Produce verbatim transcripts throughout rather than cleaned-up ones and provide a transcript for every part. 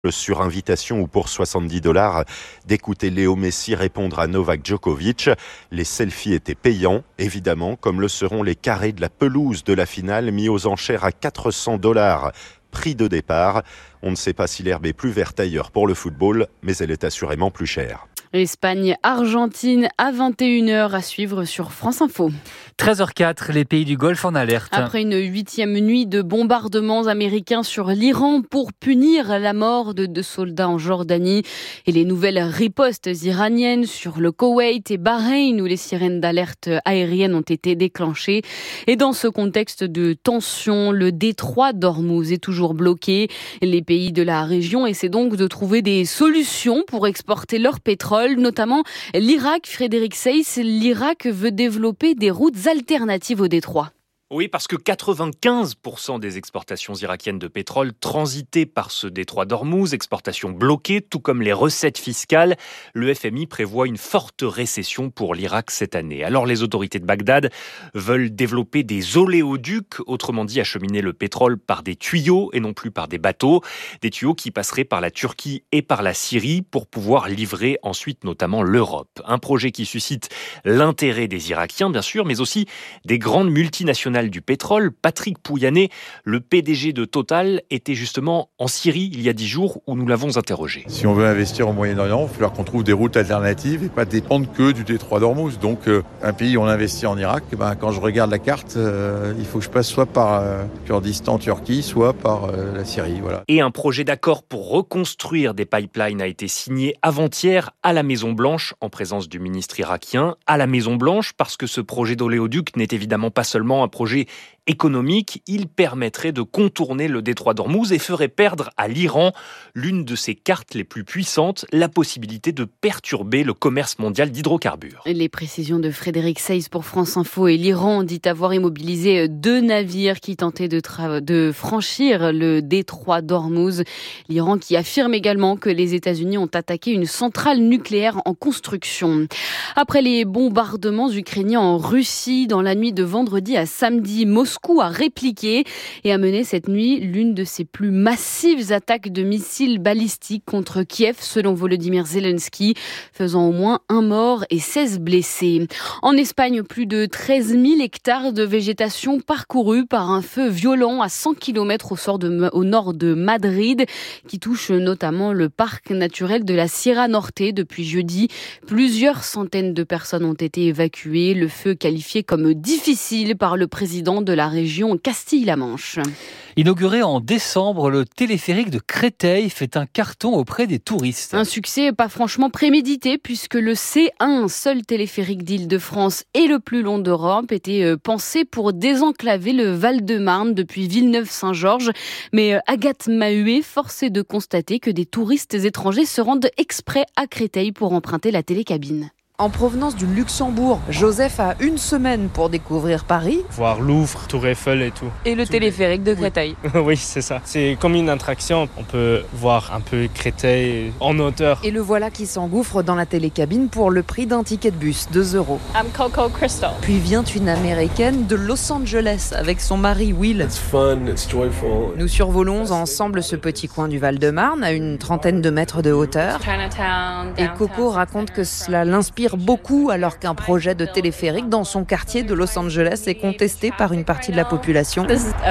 Sur invitation ou pour soixante-dix dollars d'écouter Léo Messi répondre à Novak Djokovic. Les selfies étaient payants, évidemment, comme le seront les carrés de la pelouse de la finale mis aux enchères à quatre cents dollars. Prix de départ. On ne sait pas si l'herbe est plus verte ailleurs pour le football, mais elle est assurément plus chère. Espagne-Argentine à vingt et une heures à suivre sur France Info. treize heures quatre, les pays du Golfe en alerte. Après une huitième nuit de bombardements américains sur l'Iran pour punir la mort de deux soldats en Jordanie et les nouvelles ripostes iraniennes sur le Koweït et Bahreïn où les sirènes d'alerte aérienne ont été déclenchées. Et dans ce contexte de tension, le détroit d'Ormuz est toujours bloqué. Les pays de la région essaient donc de trouver des solutions pour exporter leur pétrole, notamment l'Irak. Frédéric Seyss, l'Irak veut développer des routes alternatives au détroit. Oui, parce que quatre-vingt-quinze pour cent des exportations irakiennes de pétrole transitaient par ce détroit d'Ormuz, exportations bloquées, tout comme les recettes fiscales. Le F M I prévoit une forte récession pour l'Irak cette année. Alors les autorités de Bagdad veulent développer des oléoducs, autrement dit acheminer le pétrole par des tuyaux et non plus par des bateaux. Des tuyaux qui passeraient par la Turquie et par la Syrie pour pouvoir livrer ensuite notamment l'Europe. Un projet qui suscite l'intérêt des Irakiens, bien sûr, mais aussi des grandes multinationales du pétrole. Patrick Pouyanné, le P D G de Total, était justement en Syrie il y a dix jours où nous l'avons interrogé. Si on veut investir au Moyen-Orient, il va falloir qu'on trouve des routes alternatives et pas dépendre que du détroit d'Ormuz. Donc euh, un pays où on investit en Irak, ben, quand je regarde la carte, euh, il faut que je passe soit par euh, Kurdistan, Turquie, soit par euh, la Syrie. Voilà. Et un projet d'accord pour reconstruire des pipelines a été signé avant-hier à la Maison-Blanche en présence du ministre irakien. À la Maison-Blanche parce que ce projet d'oléoduc n'est évidemment pas seulement un projet économique, il permettrait de contourner le détroit d'Ormuz et ferait perdre à l'Iran l'une de ses cartes les plus puissantes, la possibilité de perturber le commerce mondial d'hydrocarbures. Les précisions de Frédéric Seyss pour France Info. Et l'Iran dit avoir immobilisé deux navires qui tentaient de, tra- de franchir le détroit d'Ormuz. L'Iran qui affirme également que les États-Unis ont attaqué une centrale nucléaire en construction. Après les bombardements ukrainiens en Russie dans la nuit de vendredi à samedi, Moscou a répliqué et a mené cette nuit l'une de ses plus massives attaques de missiles balistiques contre Kiev, selon Volodymyr Zelensky, faisant au moins un mort et seize blessés. En Espagne, plus de treize mille hectares de végétation parcourus par un feu violent à cent kilomètres au, de, au nord de Madrid, qui touche notamment le parc naturel de la Sierra Norte depuis jeudi. Plusieurs centaines de personnes ont été évacuées, le feu qualifié comme difficile par le président de la région Castille-La Manche. Inauguré en décembre, le téléphérique de Créteil fait un carton auprès des touristes. Un succès pas franchement prémédité puisque le C un, seul téléphérique d'Île-de-France et le plus long d'Europe, était pensé pour désenclaver le Val-de-Marne depuis Villeneuve-Saint-Georges. Mais Agathe Mahuet, force est de constater que des touristes étrangers se rendent exprès à Créteil pour emprunter la télécabine. En provenance du Luxembourg, Joseph a une semaine pour découvrir Paris. Voir Louvre, Tour Eiffel et tout. Et le téléphérique de Créteil. Oui, oui, c'est ça. C'est comme une attraction. On peut voir un peu Créteil en hauteur. Et le voilà qui s'engouffre dans la télécabine pour le prix d'un ticket de bus, deux euros. I'm Coco Crystal. Puis vient une Américaine de Los Angeles avec son mari Will. It's fun, it's joyful. Nous survolons ensemble ce petit coin du Val-de-Marne à une trentaine de mètres de hauteur. Chinatown, Et Coco raconte que cela l'inspire beaucoup alors qu'un projet de téléphérique dans son quartier de Los Angeles est contesté par une partie de la population.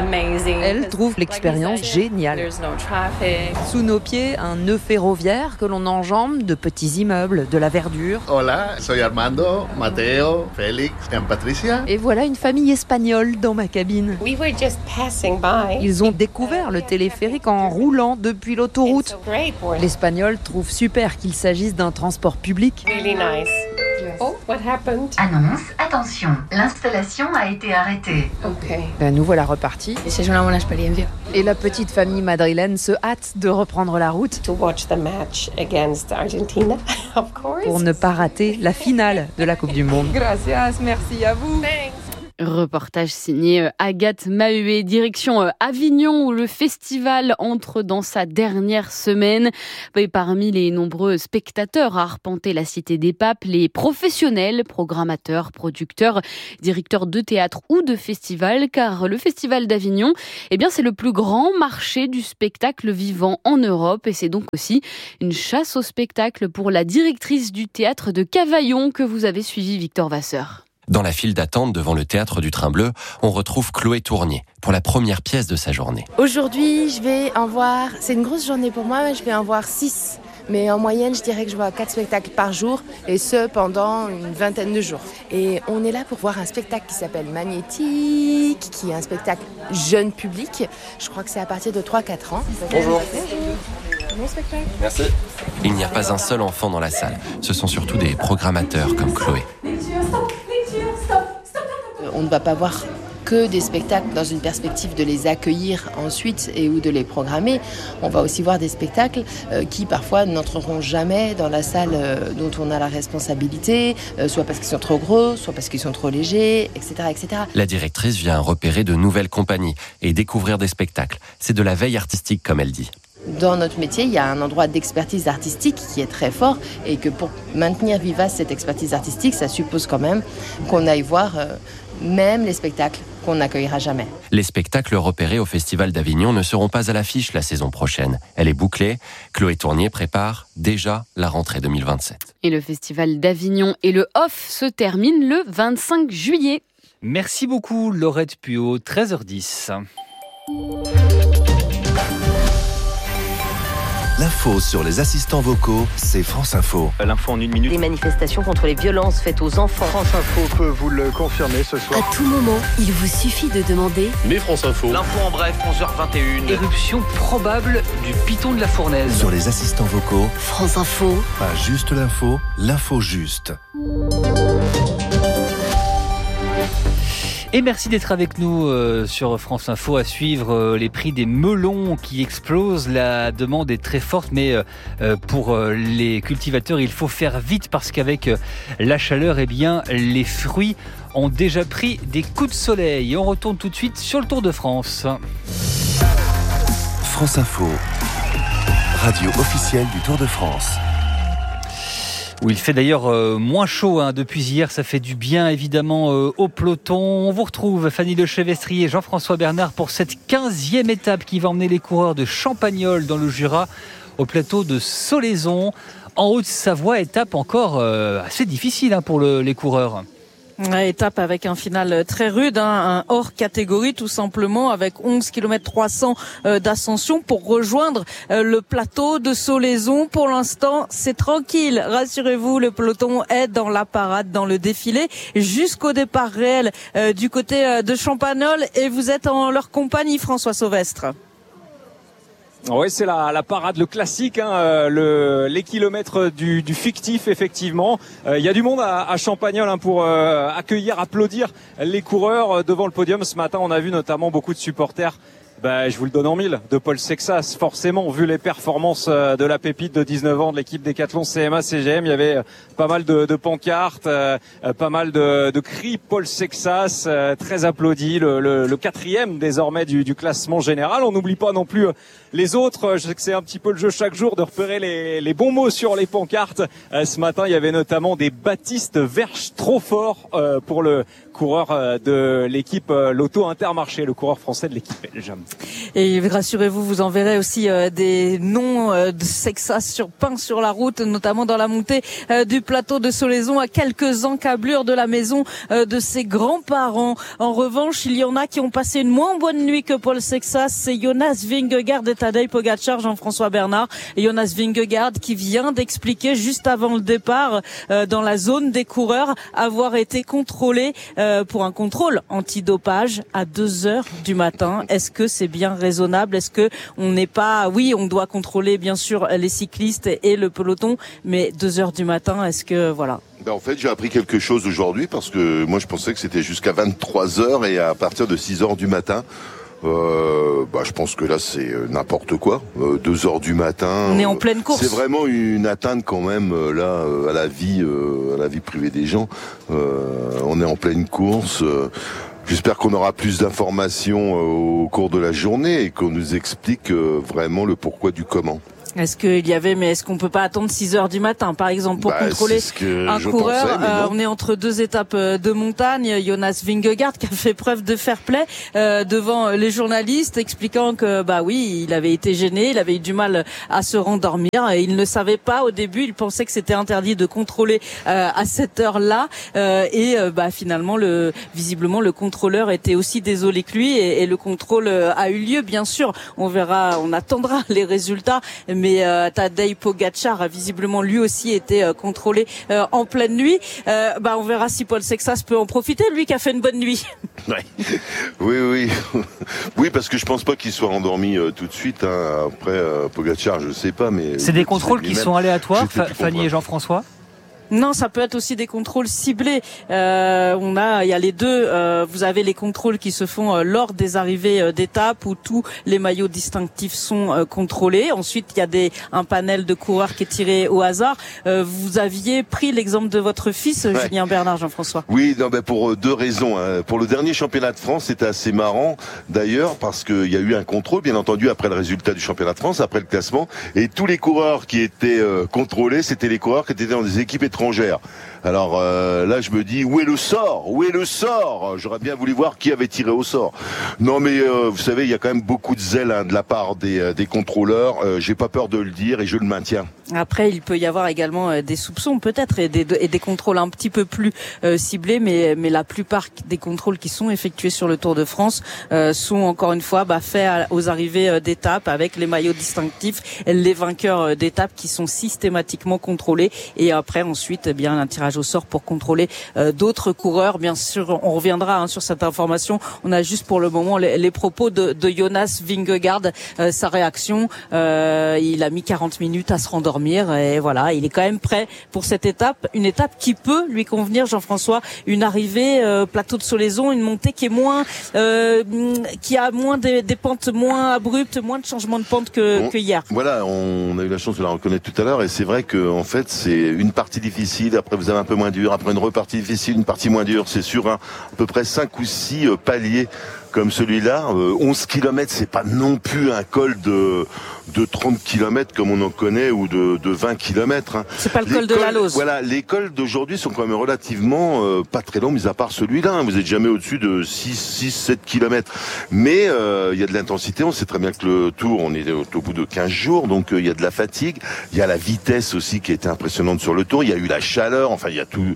Elle trouve l'expérience géniale. Sous nos pieds, un nœud ferroviaire que l'on enjambe, de petits immeubles, de la verdure. Hola, soy Armando, Mateo, Félix et Patricia. Et voilà une famille espagnole dans ma cabine. We were just passing by. Ils ont découvert le téléphérique en roulant depuis l'autoroute. L'Espagnol trouve super qu'il s'agisse d'un transport public. Really nice. Oh, what happened? Annonce, attention, l'installation a été arrêtée. Ok. Ben nous voilà repartis. Et la petite famille madrilène se hâte de reprendre la route. To watch the match against Argentina, of course. Pour ne pas rater la finale de la Coupe du Monde. Gracias, merci à vous. Thanks. Reportage signé Agathe Mahué, direction Avignon où le festival entre dans sa dernière semaine. Et parmi les nombreux spectateurs à arpenter la Cité des Papes, les professionnels, programmateurs, producteurs, directeurs de théâtre ou de festival, car le festival d'Avignon, eh bien, c'est le plus grand marché du spectacle vivant en Europe et c'est donc aussi une chasse au spectacle pour la directrice du théâtre de Cavaillon que vous avez suivi, Victor Vasseur. Dans la file d'attente devant le théâtre du Train Bleu, on retrouve Chloé Tournier pour la première pièce de sa journée. Aujourd'hui, je vais en voir, c'est une grosse journée pour moi, mais je vais en voir six. Mais en moyenne, je dirais que je vois quatre spectacles par jour, et ce, pendant une vingtaine de jours. Et on est là pour voir un spectacle qui s'appelle Magnétique, qui est un spectacle jeune public. Je crois que c'est à partir de trois à quatre ans. Bonjour. Bon spectacle. Merci. Il n'y a pas un seul enfant dans la salle. Ce sont surtout des programmateurs comme Chloé. On ne va pas voir que des spectacles dans une perspective de les accueillir ensuite et ou de les programmer. On va aussi voir des spectacles euh, qui parfois n'entreront jamais dans la salle euh, dont on a la responsabilité, euh, soit parce qu'ils sont trop gros, soit parce qu'ils sont trop légers, et cetera, et cetera. La directrice vient repérer de nouvelles compagnies et découvrir des spectacles. C'est de la veille artistique, comme elle dit. Dans notre métier, il y a un endroit d'expertise artistique qui est très fort et que pour maintenir vivace cette expertise artistique, ça suppose quand même qu'on aille voir euh, même les spectacles qu'on n'accueillera jamais. Les spectacles repérés au Festival d'Avignon ne seront pas à l'affiche la saison prochaine. Elle est bouclée. Chloé Tournier prépare déjà la rentrée deux mille vingt-sept. Et le Festival d'Avignon et le Off se terminent le vingt-cinq juillet. Merci beaucoup Laurette Puot, treize heures dix. L'info sur les assistants vocaux, c'est France Info. L'info en une minute. Les manifestations contre les violences faites aux enfants. France Info peut vous le confirmer ce soir. À tout moment, il vous suffit de demander. Mais France Info. L'info en bref, onze heures vingt et une. Éruption probable du piton de la Fournaise. Sur les assistants vocaux, France Info. Pas juste l'info, l'info juste. Et merci d'être avec nous euh, sur France Info à suivre euh, les prix des melons qui explosent. La demande est très forte, mais euh, pour euh, les cultivateurs, il faut faire vite parce qu'avec euh, la chaleur, eh bien, les fruits ont déjà pris des coups de soleil. Et on retourne tout de suite sur le Tour de France. France Info, radio officielle du Tour de France. Où il fait d'ailleurs euh, moins chaud hein, depuis hier, ça fait du bien évidemment euh, au peloton. On vous retrouve Fanny Lechevestrier et Jean-François Bernard pour cette quinzième étape qui va emmener les coureurs de Champagnole dans le Jura au plateau de Solaison. En Haute-Savoie, étape encore euh, assez difficile hein, pour le, les coureurs. Étape avec un final très rude, hein, un hors catégorie tout simplement, avec onze kilomètres trois cents euh, d'ascension pour rejoindre euh, le plateau de Solaison. Pour l'instant, c'est tranquille. Rassurez-vous, le peloton est dans la parade, dans le défilé, jusqu'au départ réel euh, du côté euh, de Champagnole. Et vous êtes en leur compagnie, François Sauvestre. Oui, c'est la, la parade, le classique, hein, le, les kilomètres du, du fictif, effectivement. Il euh, y a du monde à, à Champagnole hein, pour euh, accueillir, applaudir les coureurs devant le podium. Ce matin, on a vu notamment beaucoup de supporters. Ben, je vous le donne en mille, de Paul Sexas, forcément, vu les performances de la pépite de dix-neuf ans de l'équipe Décathlon C M A C G M, il y avait pas mal de, de pancartes, euh, pas mal de, de cris Paul Sexas, euh, très applaudi, le, le, le quatrième désormais du, du classement général. On n'oublie pas non plus les autres, je sais que c'est un petit peu le jeu chaque jour de repérer les, les bons mots sur les pancartes. Euh, ce matin, il y avait notamment des Baptiste Verche trop fort euh, pour le coureur euh, de l'équipe euh, Lotto Intermarché, le coureur français de l'équipe belge. Et rassurez-vous, vous enverrez aussi euh, des noms euh, de Sexas sur peints sur la route, notamment dans la montée euh, du plateau de Solaison, à quelques encablures de la maison euh, de ses grands-parents. En revanche, il y en a qui ont passé une moins bonne nuit que Paul Sexas. C'est Jonas Vingegaard et Tadej Pogacar, Jean-François Bernard. Et Jonas Vingegaard qui vient d'expliquer juste avant le départ euh, dans la zone des coureurs avoir été contrôlé euh, pour un contrôle antidopage à deux heures du matin. Est-ce que c'est bien raisonnable? Est-ce que on n'est pas, oui, on doit contrôler bien sûr les cyclistes et le peloton, mais deux heures du matin, est-ce que voilà? Ben en fait, j'ai appris quelque chose aujourd'hui parce que moi je pensais que c'était jusqu'à vingt-trois heures et à partir de six heures du matin. Euh, bah, je pense que là c'est n'importe quoi. Euh, deux heures du matin. On est en pleine course. C'est vraiment une atteinte quand même euh, là euh, à la vie, euh, à la vie privée des gens. Euh, on est en pleine course. Euh, J'espère qu'on aura plus d'informations au cours de la journée et qu'on nous explique vraiment le pourquoi du comment. Est-ce qu'il y avait, mais est-ce qu'on peut pas attendre six heures du matin, par exemple, pour bah, contrôler un coureur pensais, euh, On est entre deux étapes de montagne. Jonas Vingegaard qui a fait preuve de fair play euh, devant les journalistes, expliquant que bah oui, il avait été gêné, il avait eu du mal à se rendormir. Et il ne savait pas au début, il pensait que c'était interdit de contrôler euh, à cette heure-là. Euh, et euh, bah finalement, le visiblement le contrôleur était aussi désolé que lui, et, et le contrôle a eu lieu. Bien sûr, on verra, on attendra les résultats. Mais euh, Tadej Pogačar a visiblement lui aussi été euh, contrôlé euh, en pleine nuit. Euh, bah on verra si Paul Sexas peut en profiter, lui qui a fait une bonne nuit. Ouais. Oui, oui, oui, parce que je pense pas qu'il soit endormi euh, tout de suite. Hein. Après euh, Pogačar, je sais pas, mais c'est des contrôles qui sont aléatoires, Fanny et Jean-François. Non, ça peut être aussi des contrôles ciblés. Euh, on a, il y a les deux. Euh, vous avez les contrôles qui se font euh, lors des arrivées euh, d'étapes où tous les maillots distinctifs sont euh, contrôlés. Ensuite, il y a des un panel de coureurs qui est tiré au hasard. Euh, vous aviez pris l'exemple de votre fils, ouais. Julien Bernard, Jean-François. Oui, non, ben pour deux raisons. Hein. Pour le dernier championnat de France, c'était assez marrant d'ailleurs parce qu'il y a eu un contrôle, bien entendu, après le résultat du championnat de France, après le classement, et tous les coureurs qui étaient euh, contrôlés, c'était les coureurs qui étaient dans des équipes étrangères. Alors euh, là, je me dis, où est le sort ? Où est le sort ? J'aurais bien voulu voir qui avait tiré au sort. Non, mais euh, vous savez, il y a quand même beaucoup de zèle hein, de la part des, des contrôleurs. Euh, j'ai pas peur de le dire et je le maintiens. Après, il peut y avoir également des soupçons, peut-être, et des, et des contrôles un petit peu plus euh, ciblés, mais, mais la plupart des contrôles qui sont effectués sur le Tour de France euh, sont encore une fois bah, faits à, aux arrivées d'étapes avec les maillots distinctifs, les vainqueurs d'étapes qui sont systématiquement contrôlés, et après ensuite, eh bien un tirage au sort pour contrôler euh, d'autres coureurs. Bien sûr, on reviendra hein, sur cette information. On a juste pour le moment les, les propos de, de Jonas Vingegaard, euh, sa réaction. Euh, il a mis quarante minutes à se rendormir. Et voilà, il est quand même prêt pour cette étape, une étape qui peut lui convenir, Jean-François, une arrivée euh, plateau de Solaison, une montée qui est moins, euh, qui a moins des, des pentes moins abruptes, moins de changements de pente que, bon, que hier. Voilà, on a eu la chance de la reconnaître tout à l'heure, et c'est vrai que en fait c'est une partie difficile, après vous avez un peu moins dur, après une repartie difficile, une partie moins dure, c'est sur un, à peu près cinq ou six euh, paliers comme celui-là. euh, onze kilomètres, c'est pas non plus un col de de trente kilomètres comme on en connaît, ou de, de vingt kilomètres. Hein. C'est pas le col de la Lose. Voilà, les cols d'aujourd'hui sont quand même relativement euh, pas très longs, mis à part celui-là. Hein. Vous êtes jamais au-dessus de six, six, sept kilomètres. Mais il euh, y a de l'intensité. On sait très bien que le Tour, on est au, au bout de quinze jours, donc il euh, y a de la fatigue. Il y a la vitesse aussi qui a été impressionnante sur le Tour. Il y a eu la chaleur. Enfin, il y a tout.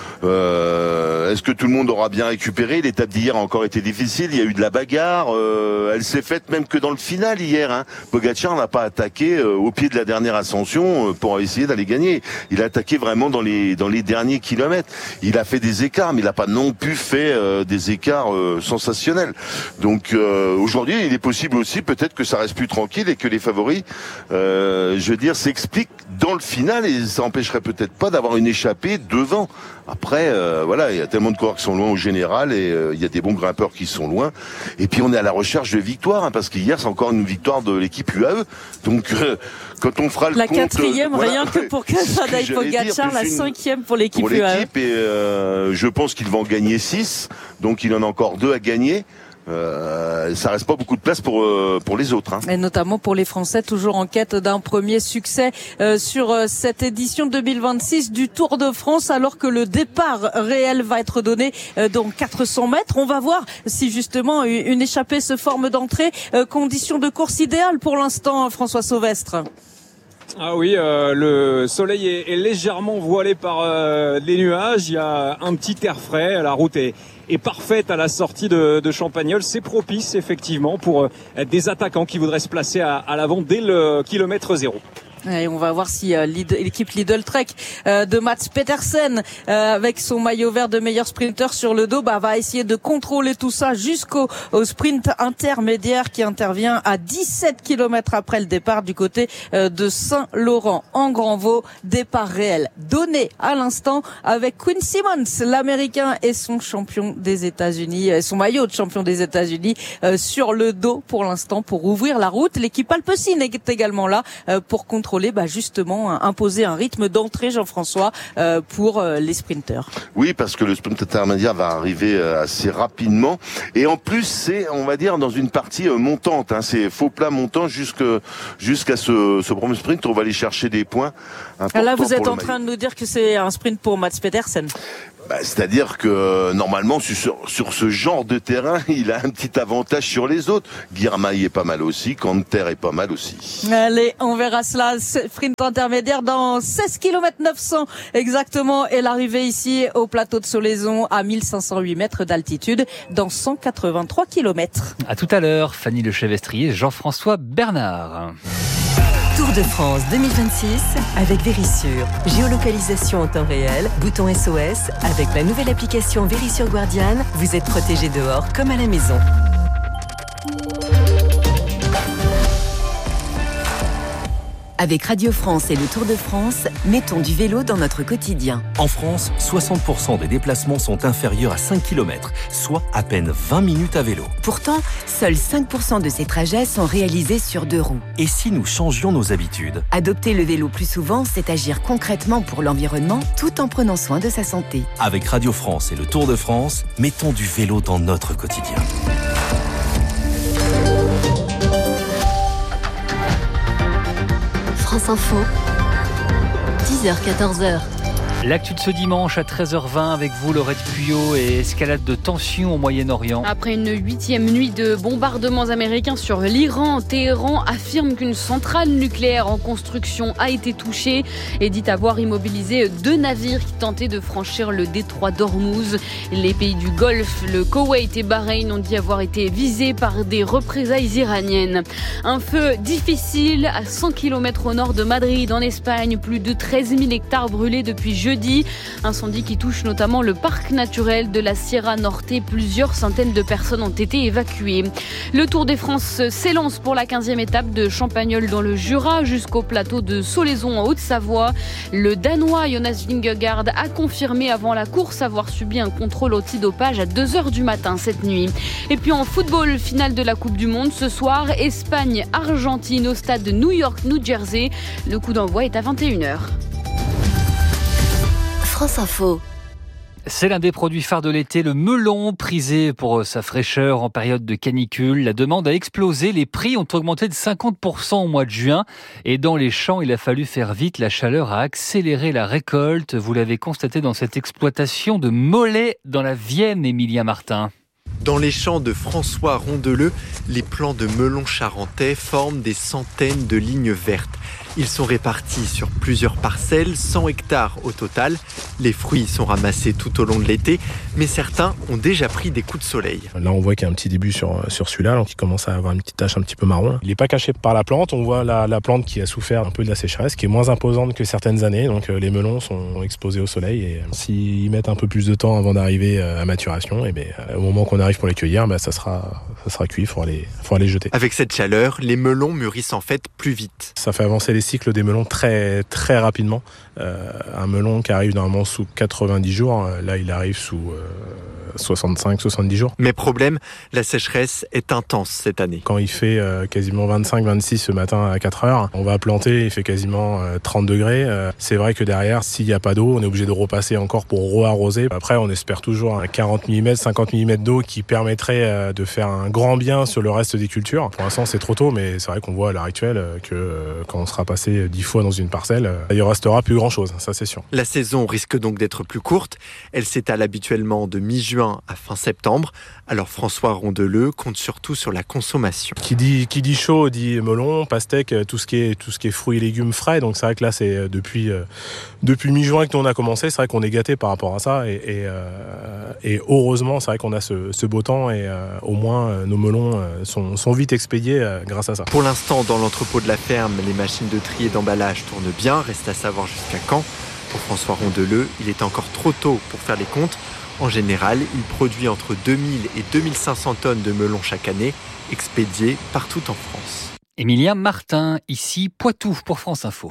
Euh, est-ce que tout le monde aura bien récupéré ? L'étape d'hier a encore été difficile. Il y a eu de la bagarre. Euh, elle s'est faite même que dans le final hier. Hein. Pogačar n'a pas attaqué euh, au pied de la dernière ascension euh, pour essayer d'aller gagner. Il a attaqué vraiment dans les dans les derniers kilomètres. Il a fait des écarts, mais il n'a pas non plus fait euh, des écarts euh, sensationnels. Donc euh, aujourd'hui, il est possible aussi peut-être que ça reste plus tranquille et que les favoris, euh, je veux dire, s'expliquent dans le final, et ça empêcherait peut-être pas d'avoir une échappée devant. Après, euh, voilà, il y a tellement de coureurs qui sont loin au général, et euh, il y a des bons grimpeurs qui sont loin. Et puis on est à la recherche de victoires, hein, parce qu'hier c'est encore une victoire de l'équipe U A E. Donc euh, quand on fera le la compte, quatrième, euh, rien voilà, que pour Tadej Pogačar, la cinquième pour l'équipe pour U A E. l'équipe, et euh, je pense qu'ils vont en gagner six, donc il en a encore deux à gagner. Euh, ça reste pas beaucoup de place pour euh, pour les autres. Hein. Et notamment pour les Français, toujours en quête d'un premier succès euh, sur euh, cette édition deux mille vingt-six du Tour de France, alors que le départ réel va être donné euh, dans quatre cents mètres. On va voir si justement une, une échappée se forme d'entrée. Euh, conditions de course idéales pour l'instant, François Sauvestre. Ah oui, euh, le soleil est, est légèrement voilé par euh, les nuages. Il y a un petit air frais. La route est, est parfaite à la sortie de, de Champagnole. C'est propice effectivement pour euh, des attaquants qui voudraient se placer à, à l'avant dès le kilomètre zéro. Et on va voir si euh, l'équipe Lidl Trek euh, de Mats Pedersen, euh, avec son maillot vert de meilleur sprinter sur le dos, bah, va essayer de contrôler tout ça jusqu'au au sprint intermédiaire qui intervient à dix-sept kilomètres après le départ du côté euh, de Saint-Laurent en Grand-Vaux. Départ réel donné à l'instant avec Quinn Simmons, l'Américain, et son champion des États-Unis, son maillot de champion des États-Unis euh, sur le dos pour l'instant pour ouvrir la route. L'équipe Alpecin est également là euh, pour contrôler contrôler, bah justement, imposer un rythme d'entrée, Jean-François, euh, pour euh, les sprinteurs. Oui, parce que le sprint intermédiaire va arriver assez rapidement. Et en plus, c'est, on va dire, dans une partie montante. Hein. C'est faux plat montant jusque, jusqu'à ce, ce premier sprint. On va aller chercher des points importants. Là, vous êtes en train train de nous dire que c'est un sprint pour Mats Pedersen. Bah, c'est-à-dire que normalement sur, sur ce genre de terrain, il a un petit avantage sur les autres. Girmay est pas mal aussi, Canter est pas mal aussi. Allez, on verra cela. Sprint intermédiaire dans seize kilomètres neuf cents exactement. Et l'arrivée ici au plateau de Solaison à mille cinq cent huit mètres d'altitude dans cent quatre-vingt-trois kilomètres. À tout à l'heure, Fanny Lechevestrier, Jean-François Bernard. Tour de France deux mille vingt-six avec Vérissure. Géolocalisation en temps réel, bouton S O S. Avec la nouvelle application Vérissure Guardian, vous êtes protégé dehors comme à la maison. Avec Radio France et le Tour de France, mettons du vélo dans notre quotidien. En France, soixante pour cent des déplacements sont inférieurs à cinq kilomètres, soit à peine vingt minutes à vélo. Pourtant, seuls cinq pour cent de ces trajets sont réalisés sur deux roues. Et si nous changions nos habitudes ? Adopter le vélo plus souvent, c'est agir concrètement pour l'environnement tout en prenant soin de sa santé. Avec Radio France et le Tour de France, mettons du vélo dans notre quotidien. France Info, dix heures quatorze heures. L'actu de ce dimanche à treize heures vingt avec vous, Laurette Puyot, et escalade de tensions au Moyen-Orient. Après une huitième nuit de bombardements américains sur l'Iran, Téhéran affirme qu'une centrale nucléaire en construction a été touchée et dit avoir immobilisé deux navires qui tentaient de franchir le détroit d'Ormuz. Les pays du Golfe, le Koweït et Bahreïn ont dit avoir été visés par des représailles iraniennes. Un feu difficile à cent kilomètres au nord de Madrid, en Espagne. Plus de treize mille hectares brûlés depuis jeudi. Incendie qui touche notamment le parc naturel de la Sierra Norte. Plusieurs centaines de personnes ont été évacuées. Le Tour de France s'élance pour la quinzième étape de Champagnole dans le Jura jusqu'au plateau de Solaison en Haute-Savoie. Le Danois Jonas Vingegaard a confirmé avant la course avoir subi un contrôle antidopage à deux heures du matin cette nuit. Et puis en football, finale de la Coupe du Monde ce soir, Espagne-Argentine au stade de New York-New Jersey. Le coup d'envoi est à vingt et une heures. France Info. C'est l'un des produits phares de l'été, le melon, prisé pour sa fraîcheur en période de canicule. La demande a explosé, les prix ont augmenté de cinquante pour cent au mois de juin. Et dans les champs, il a fallu faire vite, la chaleur a accéléré la récolte. Vous l'avez constaté dans cette exploitation de Mollet dans la Vienne, Emilia Martin. Dans les champs de François Rondeleux, les plants de melon charentais forment des centaines de lignes vertes. Ils sont répartis sur plusieurs parcelles, cent hectares au total. Les fruits sont ramassés tout au long de l'été, mais certains ont déjà pris des coups de soleil. Là, on voit qu'il y a un petit début sur, sur celui-là, donc il commence à avoir une petite tache un petit peu marron. Il n'est pas caché par la plante. On voit la, la plante qui a souffert un peu de la sécheresse, qui est moins imposante que certaines années. Donc euh, les melons sont exposés au soleil. Et euh, s'ils mettent un peu plus de temps avant d'arriver à maturation, et bien, euh, au moment qu'on arrive pour les cueillir, ben, ça sera, ça sera cuit. Il faudra les, faudra les jeter. Avec cette chaleur, les melons mûrissent en fait plus vite. Ça fait avancer les cycles des melons très très rapidement. Euh, un melon qui arrive normalement sous quatre-vingt-dix jours, là il arrive sous euh, soixante-cinq soixante-dix jours. Mais problème, la sécheresse est intense cette année. Quand il fait euh, quasiment vingt-cinq vingt-six ce matin à quatre heures, on va planter, il fait quasiment euh, trente degrés. Euh, c'est vrai que derrière, s'il n'y a pas d'eau, on est obligé de repasser encore pour re-arroser. Après, on espère toujours un quarante millimètres, cinquante millimètres d'eau qui permettrait euh, de faire un grand bien sur le reste des cultures. Pour l'instant, c'est trop tôt, mais c'est vrai qu'on voit à l'heure actuelle euh, que euh, quand on sera passé dix fois dans une parcelle, euh, il ne restera plus grand-chose, ça c'est sûr. La saison risque donc d'être plus courte. Elle s'étale habituellement de mi-juin à fin septembre. Alors François Rondeleux compte surtout sur la consommation. Qui dit, qui dit chaud dit melon, pastèque, tout ce qui est, tout ce qui est fruits et légumes frais. Donc c'est vrai que là, c'est depuis, euh, depuis mi-juin que nous on a commencé. C'est vrai qu'on est gâté par rapport à ça. Et, et, euh, et heureusement, c'est vrai qu'on a ce, ce beau temps et euh, au moins euh, nos melons euh, sont, sont vite expédiés euh, grâce à ça. Pour l'instant, dans l'entrepôt de la ferme, les machines de tri et d'emballage tournent bien. Reste à savoir jusqu'à quand. Pour François Rondeleux, il est encore trop tôt pour faire les comptes. En général, il produit entre deux mille et deux mille cinq cents tonnes de melons chaque année, expédiés partout en France. Emilia Martin, ici Poitou pour France Info.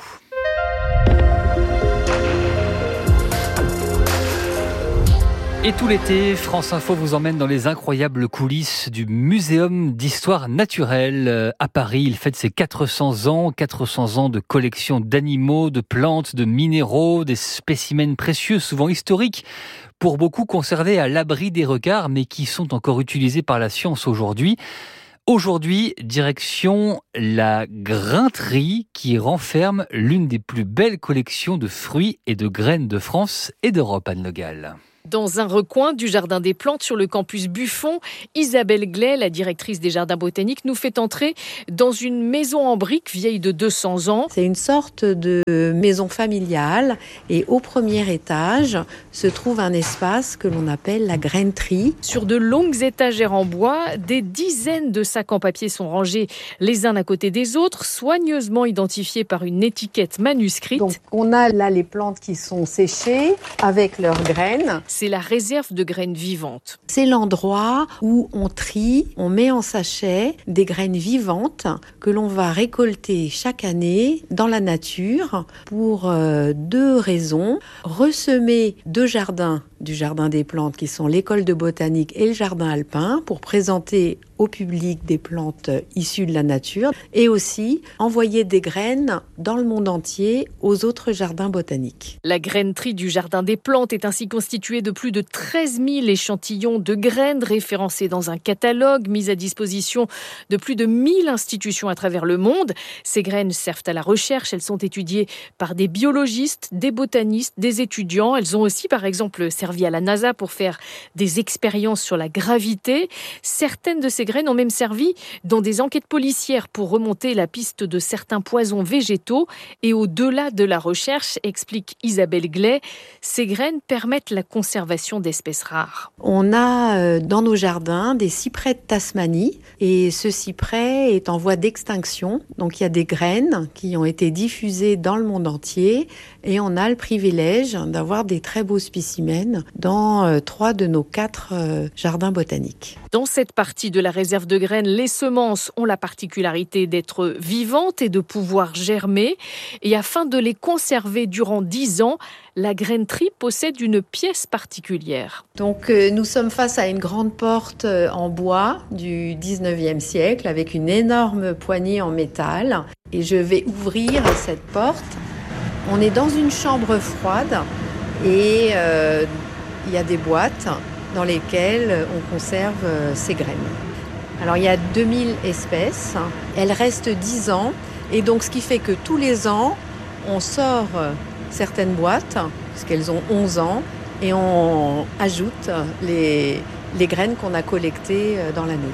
Et tout l'été, France Info vous emmène dans les incroyables coulisses du Muséum d'Histoire Naturelle. À Paris, il fête ses quatre cents ans, quatre cents ans de collection d'animaux, de plantes, de minéraux, des spécimens précieux, souvent historiques, pour beaucoup conservés à l'abri des regards, mais qui sont encore utilisés par la science aujourd'hui. Aujourd'hui, direction la Grainterie qui renferme l'une des plus belles collections de fruits et de graines de France et d'Europe, Anne Le Gall. Dans un recoin du Jardin des Plantes sur le campus Buffon, Isabelle Glay, la directrice des Jardins botaniques, nous fait entrer dans une maison en briques vieille de deux cents ans. C'est une sorte de maison familiale et au premier étage se trouve un espace que l'on appelle la Grainterie. Sur de longues étagères en bois, des dizaines de sacs en papier sont rangés les uns à côté des autres, soigneusement identifiés par une étiquette manuscrite. Donc on a là les plantes qui sont séchées avec leurs graines. C'est la réserve de graines vivantes. C'est l'endroit où on trie, on met en sachet des graines vivantes que l'on va récolter chaque année dans la nature pour euh, deux raisons. Ressemer deux jardins du Jardin des Plantes qui sont l'école de botanique et le jardin alpin pour présenter au public des plantes issues de la nature et aussi envoyer des graines dans le monde entier aux autres jardins botaniques. La grainerie du Jardin des Plantes est ainsi constituée de plus de treize mille échantillons de graines référencés dans un catalogue mis à disposition de plus de mille institutions à travers le monde. Ces graines servent à la recherche, elles sont étudiées par des biologistes, des botanistes, des étudiants. Elles ont aussi par exemple servi à la NASA pour faire des expériences sur la gravité. Certaines de ces graines ont même servi dans des enquêtes policières pour remonter la piste de certains poisons végétaux. Et au-delà de la recherche, explique Isabelle Glay, ces graines permettent la conservation d'espèces rares. On a dans nos jardins des cyprès de Tasmanie et ce cyprès est en voie d'extinction. Donc il y a des graines qui ont été diffusées dans le monde entier et on a le privilège d'avoir des très beaux spécimens dans euh, trois de nos quatre euh, jardins botaniques. Dans cette partie de la réserve de graines, les semences ont la particularité d'être vivantes et de pouvoir germer. Et afin de les conserver durant dix ans, la grainerie possède une pièce particulière. Donc euh, nous sommes face à une grande porte en bois du dix-neuvième siècle avec une énorme poignée en métal. Et je vais ouvrir cette porte. On est dans une chambre froide et euh, il y a des boîtes dans lesquelles on conserve euh, ces graines. Alors il y a deux mille espèces, elles restent dix ans et donc ce qui fait que tous les ans on sort certaines boîtes, parce qu'elles ont onze ans, et on ajoute les, les graines qu'on a collectées dans l'année.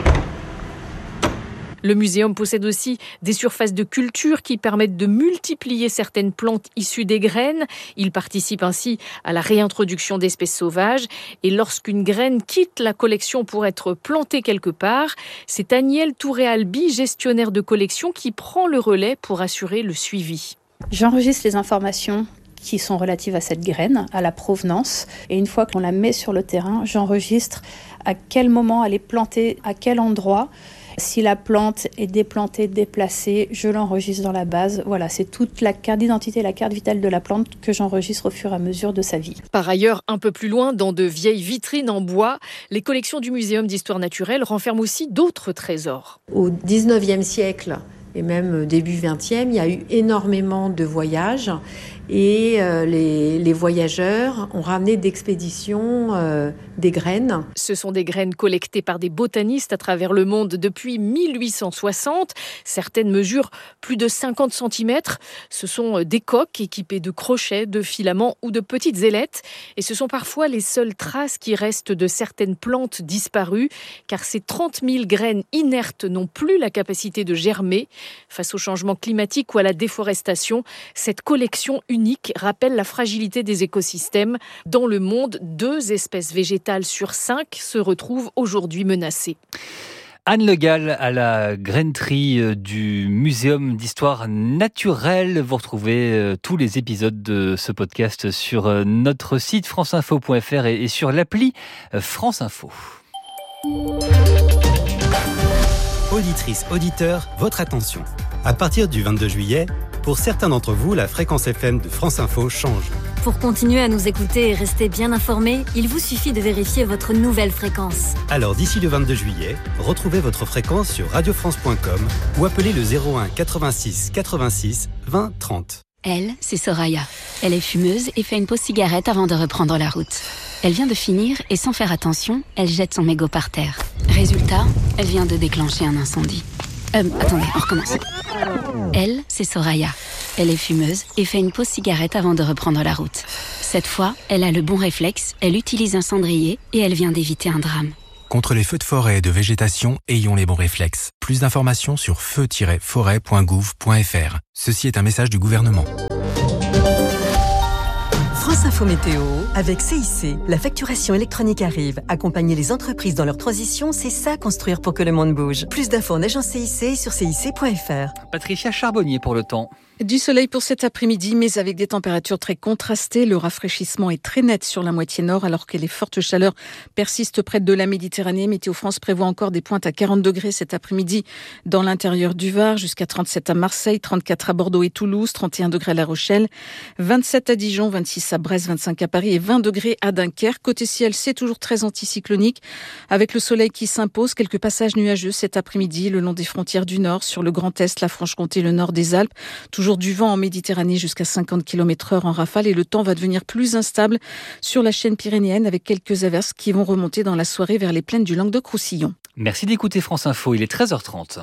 Le muséum possède aussi des surfaces de culture qui permettent de multiplier certaines plantes issues des graines. Il participe ainsi à la réintroduction d'espèces sauvages. Et lorsqu'une graine quitte la collection pour être plantée quelque part, c'est Agnelle Touré-Albi, gestionnaire de collection, qui prend le relais pour assurer le suivi. J'enregistre les informations qui sont relatives à cette graine, à la provenance. Et une fois qu'on la met sur le terrain, j'enregistre à quel moment elle est plantée, à quel endroit. Si la plante est déplantée, déplacée, je l'enregistre dans la base. Voilà, c'est toute la carte d'identité, la carte vitale de la plante que j'enregistre au fur et à mesure de sa vie. Par ailleurs, un peu plus loin, dans de vieilles vitrines en bois, les collections du Muséum d'Histoire Naturelle renferment aussi d'autres trésors. Au dix-neuvième siècle, et même début vingtième, il y a eu énormément de voyages et euh, les, les voyageurs ont ramené d'expéditions euh, des graines. Ce sont des graines collectées par des botanistes à travers le monde depuis mille huit cent soixante. Certaines mesurent plus de cinquante centimètres. Ce sont des coques équipées de crochets, de filaments ou de petites ailettes. Et ce sont parfois les seules traces qui restent de certaines plantes disparues, car ces trente mille graines inertes n'ont plus la capacité de germer. Face au changement climatique ou à la déforestation, cette collection unique rappelle la fragilité des écosystèmes. Dans le monde, deux espèces végétales sur cinq se retrouvent aujourd'hui menacées. Anne Le Gall à la grainerie du Muséum d'Histoire Naturelle. Vous retrouvez tous les épisodes de ce podcast sur notre site franceinfo point fr et sur l'appli France Info. Auditrice, auditeur, votre attention. À partir du vingt-deux juillet, pour certains d'entre vous, la fréquence F M de France Info change. Pour continuer à nous écouter et rester bien informés, il vous suffit de vérifier votre nouvelle fréquence. Alors d'ici le vingt-deux juillet, retrouvez votre fréquence sur radio france point com ou appelez le zéro un quatre-vingt-six quatre-vingt-six vingt trente. Elle, c'est Soraya. Elle est fumeuse et fait une pause cigarette avant de reprendre la route. Elle vient de finir et sans faire attention, elle jette son mégot par terre. Résultat, elle vient de déclencher un incendie. Euh, attendez, on recommence. Elle, c'est Soraya. Elle est fumeuse et fait une pause cigarette avant de reprendre la route. Cette fois, elle a le bon réflexe, elle utilise un cendrier et elle vient d'éviter un drame. Contre les feux de forêt et de végétation, ayons les bons réflexes. Plus d'informations sur feu tiret forêt point gouv point f r. Ceci est un message du gouvernement. France Info Météo, avec C I C, la facturation électronique arrive. Accompagner les entreprises dans leur transition, c'est ça construire pour que le monde bouge. Plus d'infos en agence C I C sur C I C point F R. Patricia Charbonnier pour le temps. Du soleil pour cet après-midi, mais avec des températures très contrastées. Le rafraîchissement est très net sur la moitié nord, alors que les fortes chaleurs persistent près de la Méditerranée. Météo France prévoit encore des pointes à quarante degrés cet après-midi dans l'intérieur du Var, jusqu'à trente-sept à Marseille, trente-quatre à Bordeaux et Toulouse, trente et un degrés à La Rochelle, vingt-sept à Dijon, vingt-six à Brest, vingt-cinq à Paris et vingt degrés à Dunkerque. Côté ciel, c'est toujours très anticyclonique, avec le soleil qui s'impose. Quelques passages nuageux cet après-midi le long des frontières du Nord, sur le Grand Est, la Franche-Comté, le nord des Alpes. Toujours du vent en Méditerranée jusqu'à cinquante kilomètres heure en rafale et le temps va devenir plus instable sur la chaîne pyrénéenne avec quelques averses qui vont remonter dans la soirée vers les plaines du Languedoc-Roussillon. Merci d'écouter France Info, il est treize heures trente.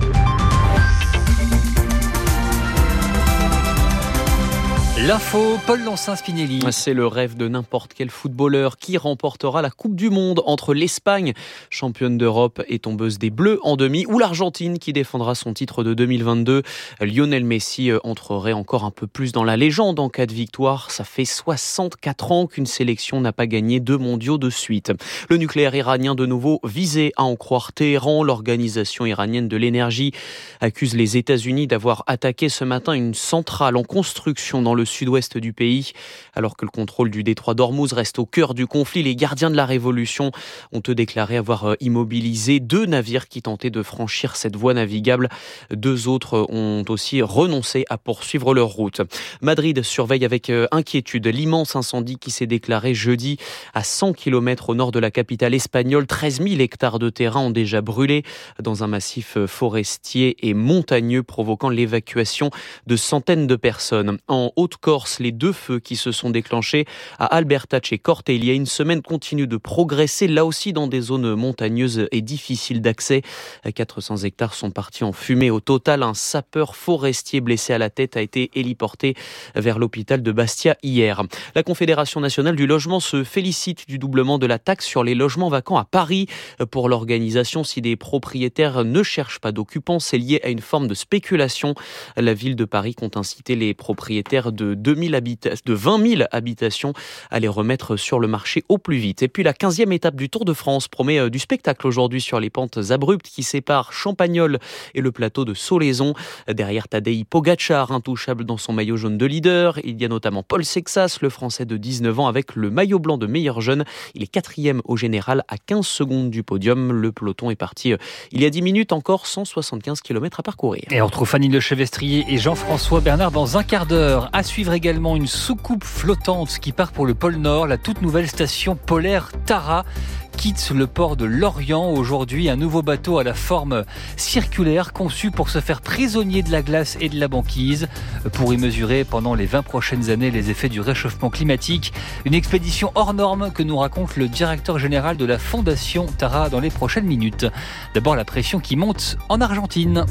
L'info, Paul Lancin-Spinelli. C'est le rêve de n'importe quel footballeur qui remportera la Coupe du Monde entre l'Espagne, championne d'Europe et tombeuse des Bleus en demi, ou l'Argentine qui défendra son titre de deux mille vingt-deux. Lionel Messi entrerait encore un peu plus dans la légende en cas de victoire. Ça fait soixante-quatre ans qu'une sélection n'a pas gagné deux mondiaux de suite. Le nucléaire iranien de nouveau visé, à en croire Téhéran. L'organisation iranienne de l'énergie accuse les États-Unis d'avoir attaqué ce matin une centrale en construction dans le sud-ouest du pays. Alors que le contrôle du détroit d'Ormuz reste au cœur du conflit, les gardiens de la révolution ont déclaré avoir immobilisé deux navires qui tentaient de franchir cette voie navigable. Deux autres ont aussi renoncé à poursuivre leur route. Madrid surveille avec inquiétude l'immense incendie qui s'est déclaré jeudi à cent kilomètres au nord de la capitale espagnole. treize mille hectares de terrain ont déjà brûlé dans un massif forestier et montagneux, provoquant l'évacuation de centaines de personnes. En Haute-Corse, les deux feux qui se sont déclenchés à Albertach et Corte il y a une semaine continuent de progresser, là aussi dans des zones montagneuses et difficiles d'accès. quatre cents hectares sont partis en fumée. Au total, un sapeur forestier blessé à la tête a été héliporté vers l'hôpital de Bastia hier. La Confédération nationale du logement se félicite du doublement de la taxe sur les logements vacants à Paris. Pour l'organisation, si des propriétaires ne cherchent pas d'occupants, c'est lié à une forme de spéculation. La ville de Paris compte inciter les propriétaires de, deux mille habita- de vingt mille habitations à les remettre sur le marché au plus vite. Et puis la quinzième étape du Tour de France promet du spectacle aujourd'hui sur les pentes abruptes qui séparent Champagnole et le plateau de Solaizon. Derrière Tadej Pogačar, intouchable dans son maillot jaune de leader. Il y a notamment Paul Sexas, le Français de dix-neuf ans, avec le maillot blanc de meilleur jeune. Il est quatrième au général à quinze secondes du podium. Le peloton est parti il y a dix minutes, encore cent soixante-quinze kilomètres à parcourir. Et on retrouve Fanny Lechevestrier et Jean-François Bernard dans un quart d'heure. À suivre également une soucoupe flottante qui part pour le pôle Nord. La toute nouvelle station polaire Tara quitte le port de Lorient. Aujourd'hui, un nouveau bateau à la forme circulaire conçu pour se faire prisonnier de la glace et de la banquise, pour y mesurer pendant les vingt prochaines années les effets du réchauffement climatique. Une expédition hors norme que nous raconte le directeur général de la Fondation Tara dans les prochaines minutes. D'abord, la pression qui monte en Argentine.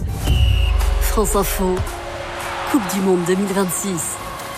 France Info, Coupe du Monde deux mille vingt-six.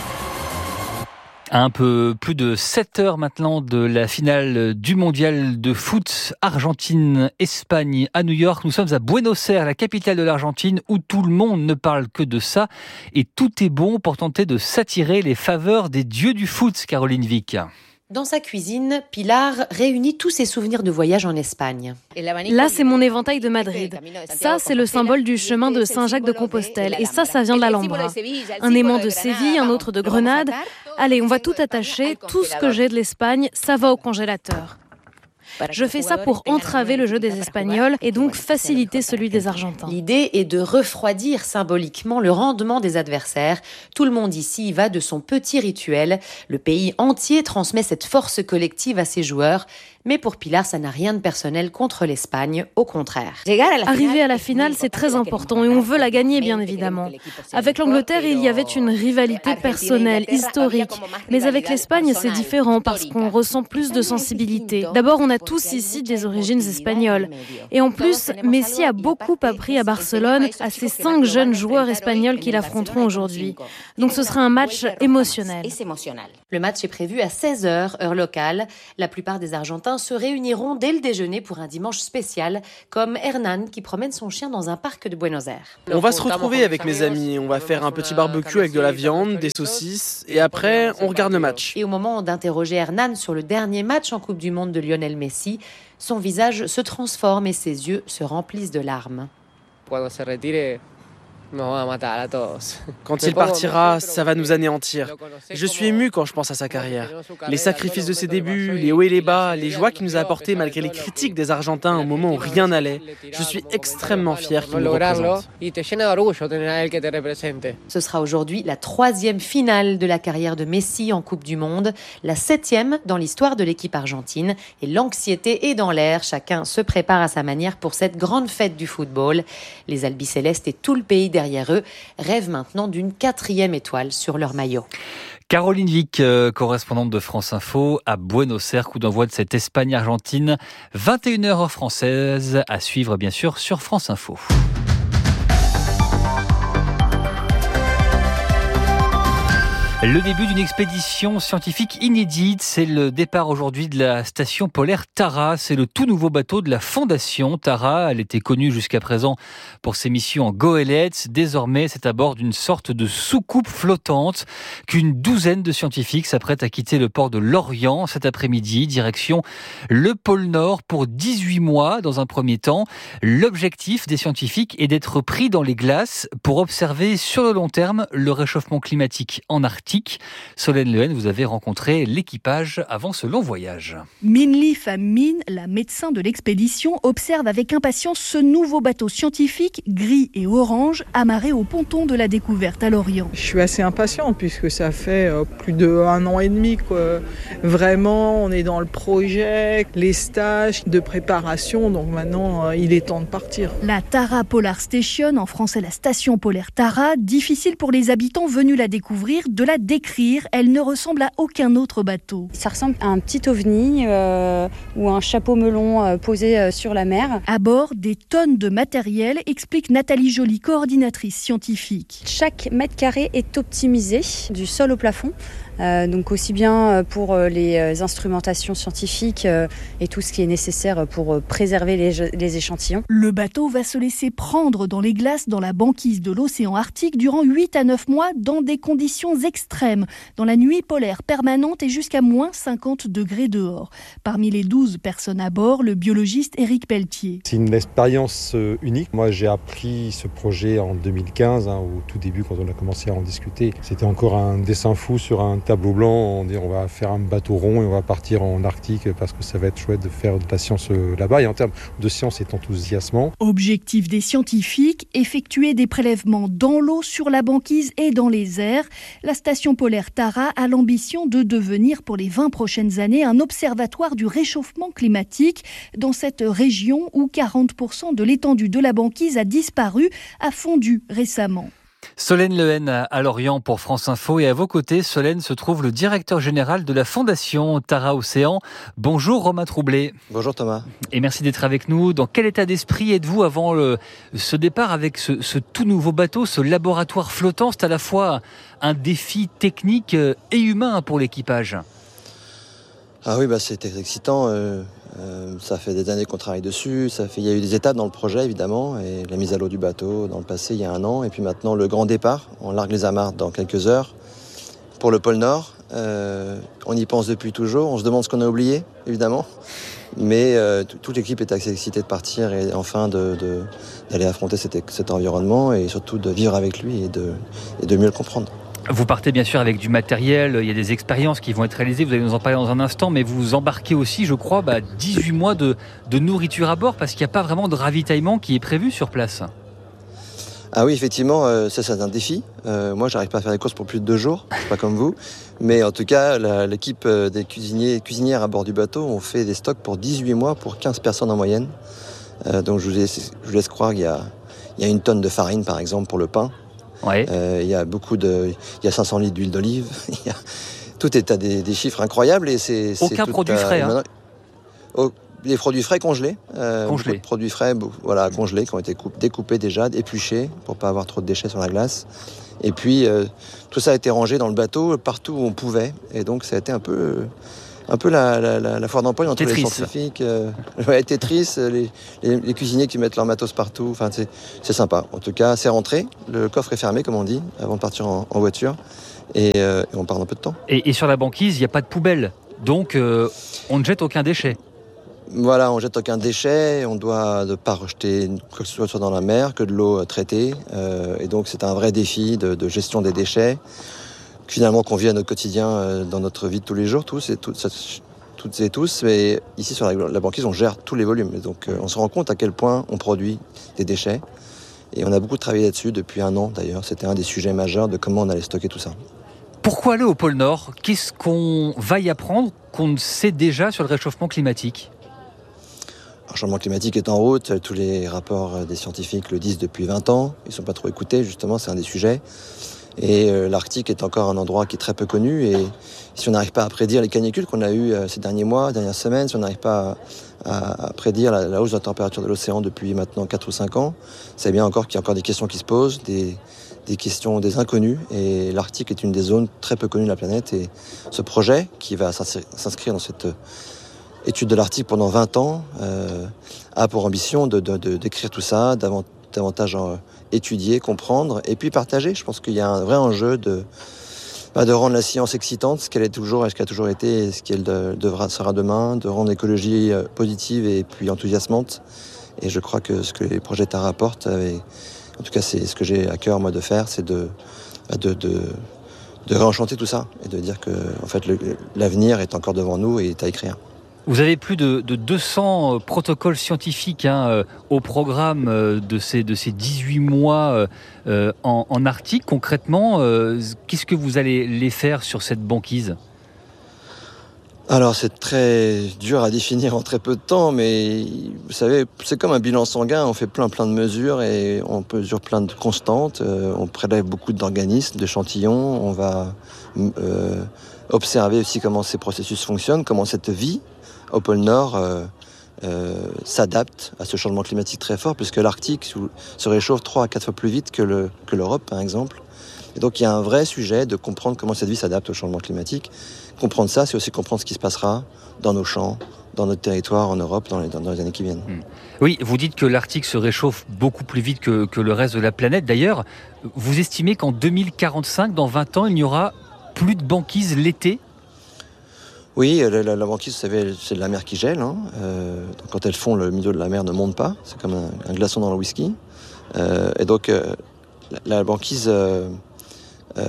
Un peu plus de sept heures maintenant de la finale du mondial de foot Argentine-Espagne à New York. Nous sommes à Buenos Aires, la capitale de l'Argentine, où tout le monde ne parle que de ça. Et tout est bon pour tenter de s'attirer les faveurs des dieux du foot, Caroline Vic. Dans sa cuisine, Pilar réunit tous ses souvenirs de voyage en Espagne. Là, c'est mon éventail de Madrid. Ça, c'est le symbole du chemin de Saint-Jacques-de-Compostelle. Et ça, ça vient de l'Alhambra. Un aimant de Séville, un autre de Grenade. Allez, on va tout attacher. Tout ce que j'ai de l'Espagne, ça va au congélateur. Je fais ça pour entraver le jeu des Espagnols et donc faciliter celui des Argentins. L'idée est de refroidir symboliquement le rendement des adversaires. Tout le monde ici y va de son petit rituel. Le pays entier transmet cette force collective à ses joueurs. Mais pour Pilar, ça n'a rien de personnel contre l'Espagne, au contraire. Arriver à la finale, c'est très important et on veut la gagner, bien évidemment. Avec l'Angleterre, il y avait une rivalité personnelle, historique. Mais avec l'Espagne, c'est différent parce qu'on ressent plus de sensibilité. D'abord, on a tous ici des origines espagnoles. Et en plus, Messi a beaucoup appris à Barcelone, à ces cinq jeunes joueurs espagnols qui l'affronteront aujourd'hui. Donc ce sera un match émotionnel. Le match est prévu à seize heures, heure locale. La plupart des Argentins se réuniront dès le déjeuner pour un dimanche spécial, comme Hernan qui promène son chien dans un parc de Buenos Aires. On va se retrouver avec mes amis, on va faire un petit barbecue avec de la viande, des saucisses, et après on regarde le match. Et au moment d'interroger Hernan sur le dernier match en Coupe du Monde de Lionel Messi, son visage se transforme et ses yeux se remplissent de larmes. Quand il partira, ça va nous anéantir. Je suis ému quand je pense à sa carrière. Les sacrifices de ses débuts, les hauts et les bas, les joies qu'il nous a apportées malgré les critiques des Argentins au moment où rien n'allait. Je suis extrêmement fier qu'il nous représente. Ce sera aujourd'hui la troisième finale de la carrière de Messi en Coupe du Monde, la septième dans l'histoire de l'équipe argentine. Et l'anxiété est dans l'air, chacun se prépare à sa manière pour cette grande fête du football. Les albicélestes et tout le pays derrière Derrière eux, rêvent maintenant d'une quatrième étoile sur leur maillot. Caroline Vic, euh, correspondante de France Info à Buenos Aires, coup d'envoi de cette Espagne-Argentine, vingt et une heures heure française, à suivre bien sûr sur France Info. Le début d'une expédition scientifique inédite, c'est le départ aujourd'hui de la station polaire Tara. C'est le tout nouveau bateau de la Fondation Tara. Elle était connue jusqu'à présent pour ses missions en goélette. Désormais, c'est à bord d'une sorte de soucoupe flottante qu'une douzaine de scientifiques s'apprêtent à quitter le port de Lorient cet après-midi, direction le pôle Nord pour dix-huit mois dans un premier temps. L'objectif des scientifiques est d'être pris dans les glaces pour observer sur le long terme le réchauffement climatique en Arctique. Solène Lehen, vous avez rencontré l'équipage avant ce long voyage. Minli Pham-Minh, la médecin de l'expédition, observe avec impatience ce nouveau bateau scientifique gris et orange amarré au ponton de la découverte à Lorient. Je suis assez impatiente puisque ça fait plus d'un an et demi quoi. Vraiment, on est dans le projet, les stages de préparation, donc maintenant il est temps de partir. La Tara Polar Station, en français la station polaire Tara, difficile pour les habitants venus la découvrir de la décrire, elle ne ressemble à aucun autre bateau. Ça ressemble à un petit ovni euh, ou un chapeau melon euh, posé euh, sur la mer. À bord, des tonnes de matériel, explique Nathalie Joly, coordinatrice scientifique. Chaque mètre carré est optimisé du sol au plafond. Euh, donc aussi bien pour les instrumentations scientifiques euh, et tout ce qui est nécessaire pour préserver les, les échantillons. Le bateau va se laisser prendre dans les glaces dans la banquise de l'océan Arctique durant huit à neuf mois dans des conditions extrêmes, dans la nuit polaire permanente et jusqu'à moins cinquante degrés dehors. Parmi les douze personnes à bord, le biologiste Éric Pelletier. C'est une expérience unique. Moi j'ai appris ce projet en deux mille quinze, hein, au tout début quand on a commencé à en discuter. C'était encore un dessin fou sur un tableau blanc, on dit on va faire un bateau rond et on va partir en Arctique parce que ça va être chouette de faire de la science là-bas. Et en termes de science, c'est enthousiasmant. Objectif des scientifiques, effectuer des prélèvements dans l'eau, sur la banquise et dans les airs. La station polaire Tara a l'ambition de devenir pour les vingt prochaines années un observatoire du réchauffement climatique dans cette région où quarante pour cent de l'étendue de la banquise a disparu, a fondu récemment. Solène Lehen à Lorient pour France Info, et à vos côtés, Solène, se trouve le directeur général de la Fondation Tara Océan. Bonjour Romain Troublé. Bonjour Thomas. Et merci d'être avec nous. Dans quel état d'esprit êtes-vous avant le, ce départ avec ce, ce tout nouveau bateau, ce laboratoire flottant? C'est à la fois un défi technique et humain pour l'équipage. Ah oui, bah c'était excitant. Euh... Euh, ça fait des années qu'on travaille dessus, ça fait, il y a eu des étapes dans le projet évidemment, et la mise à l'eau du bateau dans le passé il y a un an, et puis maintenant le grand départ, on largue les amarres dans quelques heures pour le pôle Nord. Euh, on y pense depuis toujours, on se demande ce qu'on a oublié évidemment, mais euh, toute l'équipe est assez excitée de partir et enfin de, de, d'aller affronter cet, cet environnement et surtout de vivre avec lui et de, et de mieux le comprendre. Vous partez bien sûr avec du matériel, il y a des expériences qui vont être réalisées, vous allez nous en parler dans un instant, mais vous embarquez aussi, je crois, bah, dix-huit mois de, de nourriture à bord, parce qu'il n'y a pas vraiment de ravitaillement qui est prévu sur place. Ah oui, effectivement, euh, ça c'est un défi. Euh, moi, j'arrive pas à faire des courses pour plus de deux jours, je suis pas comme vous. Mais en tout cas, la, l'équipe des cuisiniers, cuisinières à bord du bateau ont fait des stocks pour dix-huit mois, pour quinze personnes en moyenne. Euh, donc je vous, laisse, je vous laisse croire qu'il y a, il y a une tonne de farine, par exemple, pour le pain. Ouais. Euh, il y a beaucoup de, il y a cinq cents litres d'huile d'olive. Il y a, tout est à des, des chiffres incroyables et c'est. Aucun c'est produit à, frais. Hein. Oh, des produits frais congelés. Euh, congelés. Produits frais, voilà, congelés qui ont été coupe, découpés déjà, épluchés pour pas avoir trop de déchets sur la glace. Et puis euh, tout ça a été rangé dans le bateau partout où on pouvait. Et donc ça a été un peu. Un peu la, la, la, la foire d'empoigne entre Tetris. Les scientifiques, euh, ouais, Tetris, les, les, les cuisiniers qui mettent leur matos partout. Enfin, c'est, c'est sympa. En tout cas, c'est rentré. Le coffre est fermé, comme on dit, avant de partir en, en voiture. Et, euh, et on part dans peu de temps. Et, et sur la banquise, il n'y a pas de poubelle. Donc, euh, on ne jette aucun déchet. Voilà, on ne jette aucun déchet. On doit ne pas rejeter quoi que ce soit dans la mer, que de l'eau traitée. Euh, et donc, c'est un vrai défi de, de gestion des déchets. Finalement qu'on vit à notre quotidien euh, dans notre vie de tous les jours, tous et tout, ça, toutes et tous. Mais ici sur la, la banquise, on gère tous les volumes. Et donc euh, on se rend compte à quel point on produit des déchets. Et on a beaucoup travaillé là-dessus depuis un an d'ailleurs. C'était un des sujets majeurs de comment on allait stocker tout ça. Pourquoi aller au pôle Nord ? Qu'est-ce qu'on va y apprendre qu'on ne sait déjà sur le réchauffement climatique ? Le changement climatique est en route. Tous les rapports des scientifiques le disent depuis vingt ans. Ils ne sont pas trop écoutés, justement, c'est un des sujets. Et euh, l'Arctique est encore un endroit qui est très peu connu. Et si on n'arrive pas à prédire les canicules qu'on a eues euh, ces derniers mois, dernières semaines, si on n'arrive pas à, à, à prédire la, la hausse de la température de l'océan depuis maintenant quatre ou cinq ans, c'est bien encore qu'il y a encore des questions qui se posent, des, des questions, des inconnus. Et l'Arctique est une des zones très peu connues de la planète. Et ce projet, qui va s'inscrire dans cette étude de l'Arctique pendant vingt ans, euh, a pour ambition de, de, de, d'écrire tout ça, davantage davantage en étudier, comprendre et puis partager. Je pense qu'il y a un vrai enjeu de, bah, de rendre la science excitante, ce qu'elle est toujours et ce qu'elle a toujours été et ce qu'elle de, devra, sera demain, de rendre l'écologie positive et puis enthousiasmante. Et je crois que ce que les projets Tara apportent, et en tout cas c'est ce que j'ai à cœur moi de faire, c'est de, bah, de, de, de réenchanter tout ça et de dire que en fait, le, l'avenir est encore devant nous et est à écrire. Vous avez plus de, de deux cents protocoles scientifiques hein, au programme de ces, de ces dix-huit mois euh, en, en Arctique. Concrètement, euh, qu'est-ce que vous allez les faire sur cette banquise ? Alors c'est très dur à définir en très peu de temps, mais vous savez, c'est comme un bilan sanguin, on fait plein plein de mesures et on mesure plein de constantes, euh, on prélève beaucoup d'organismes, d'échantillons, on va euh, observer aussi comment ces processus fonctionnent, comment cette vie au pôle Nord euh, euh, s'adapte à ce changement climatique très fort, puisque l'Arctique se réchauffe trois à quatre fois plus vite que, le, que l'Europe, par exemple. Et donc il y a un vrai sujet de comprendre comment cette vie s'adapte au changement climatique. Comprendre ça, c'est aussi comprendre ce qui se passera dans nos champs, dans notre territoire en Europe, dans les, dans les années qui viennent. Oui, vous dites que l'Arctique se réchauffe beaucoup plus vite que, que le reste de la planète. D'ailleurs, vous estimez qu'en deux mille quarante-cinq, dans vingt ans, il n'y aura plus de banquise l'été ? Oui, la, la, la banquise, vous savez, c'est de la mer qui gèle. Hein. Euh, donc quand elle fond, le milieu de la mer ne monte pas. C'est comme un, un glaçon dans le whisky. Euh, et donc, euh, la, la banquise, euh, euh,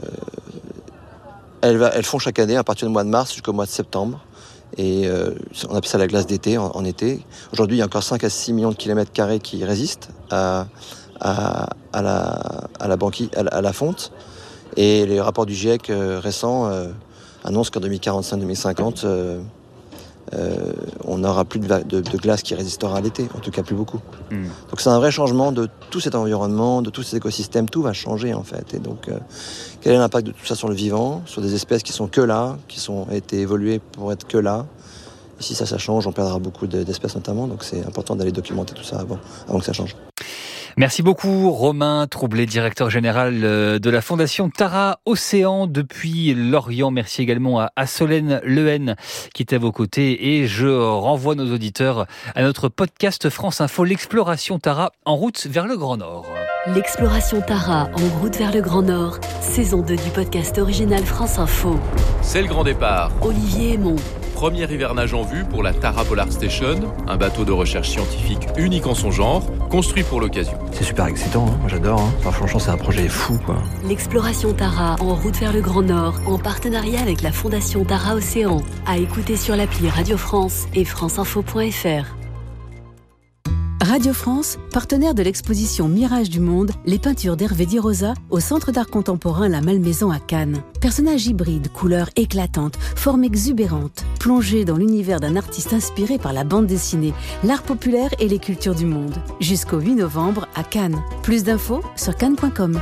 elle, va, elle fond chaque année à partir du mois de mars jusqu'au mois de septembre. Et euh, on appelle ça la glace d'été, en, en été. Aujourd'hui, il y a encore cinq à six millions de kilomètres carrés qui résistent à, à, à, la, à, la banquise, à, la, à la fonte. Et les rapports du GIEC euh, récents euh, annonce qu'en deux mille quarante-cinq deux mille cinquante, euh, euh, on n'aura plus de, de, de glace qui résistera à l'été, en tout cas plus beaucoup. Mmh. Donc c'est un vrai changement de tout cet environnement, de tous ces écosystèmes, tout va changer en fait. Et donc, euh, quel est l'impact de tout ça sur le vivant, sur des espèces qui sont que là, qui ont été évoluées pour être que là. Et si ça, ça change, on perdra beaucoup de, d'espèces notamment, donc c'est important d'aller documenter tout ça avant, avant que ça change. Merci beaucoup Romain Troublé, directeur général de la Fondation Tara Océan depuis Lorient. Merci également à, à Solène Lehen qui est à vos côtés et je renvoie nos auditeurs à notre podcast France Info, l'exploration Tara en route vers le Grand Nord. L'exploration Tara en route vers le Grand Nord, saison deux du podcast original France Info. C'est le grand départ. Olivier Aymon. Premier hivernage en vue pour la Tara Polar Station, un bateau de recherche scientifique unique en son genre, construit pour l'occasion. C'est super excitant, hein, moi j'adore. Hein. Enfin, franchement, c'est un projet fou, quoi. L'exploration Tara en route vers le Grand Nord, en partenariat avec la Fondation Tara Océan. À écouter sur l'appli Radio France et franceinfo point f r. Radio France, partenaire de l'exposition Mirage du Monde, les peintures d'Hervé Di Rosa au Centre d'art contemporain La Malmaison à Cannes. Personnages hybrides, couleurs éclatantes, formes exubérantes, plongés dans l'univers d'un artiste inspiré par la bande dessinée, l'art populaire et les cultures du monde. Jusqu'au huit novembre à Cannes. Plus d'infos sur cannes point com.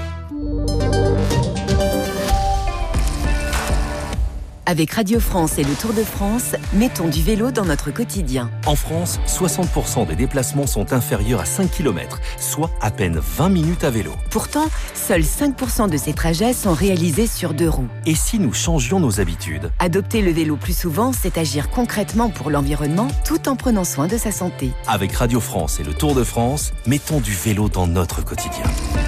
Avec Radio France et le Tour de France, mettons du vélo dans notre quotidien. En France, soixante pour cent des déplacements sont inférieurs à cinq kilomètres, soit à peine vingt minutes à vélo. Pourtant, seuls cinq pour cent de ces trajets sont réalisés sur deux roues. Et si nous changions nos habitudes ? Adopter le vélo plus souvent, c'est agir concrètement pour l'environnement tout en prenant soin de sa santé. Avec Radio France et le Tour de France, mettons du vélo dans notre quotidien.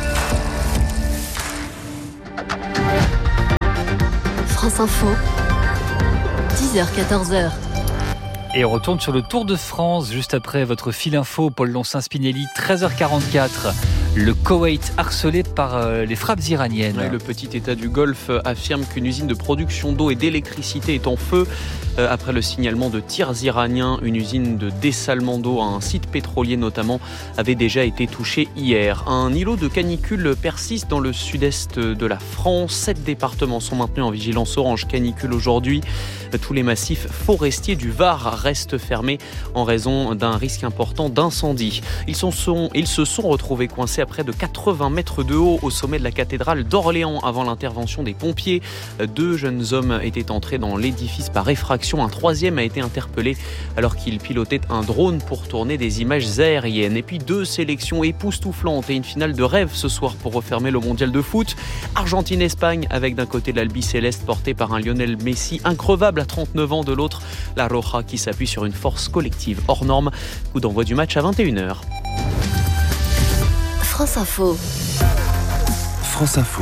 France Info, dix heures quatorze. Et on retourne sur le Tour de France juste après votre fil info, Paul Loncin-Spinelli, treize heures quarante-quatre. Le Koweït harcelé par les frappes iraniennes. Ouais, le petit État du Golfe affirme qu'une usine de production d'eau et d'électricité est en feu après le signalement de tirs iraniens. Une usine de dessalement d'eau à un site pétrolier notamment avait déjà été touchée hier. Un îlot de canicule persiste dans le sud-est de la France. Sept départements sont maintenus en vigilance orange canicule aujourd'hui. Tous les massifs forestiers du Var restent fermés en raison d'un risque important d'incendie. Ils, sont, sont, ils se sont retrouvés coincés à près de quatre-vingts mètres de haut au sommet de la cathédrale d'Orléans avant l'intervention des pompiers. Deux jeunes hommes étaient entrés dans l'édifice par effraction. Un troisième a été interpellé alors qu'il pilotait un drone pour tourner des images aériennes. Et puis deux sélections époustouflantes et une finale de rêve ce soir pour refermer le mondial de foot. Argentine-Espagne avec d'un côté l'Albi Céleste porté par un Lionel Messi increvable à trente-neuf ans, de l'autre la Roja qui s'appuie sur une force collective hors norme. Coup d'envoi du match à vingt et une heures. France Info. France Info,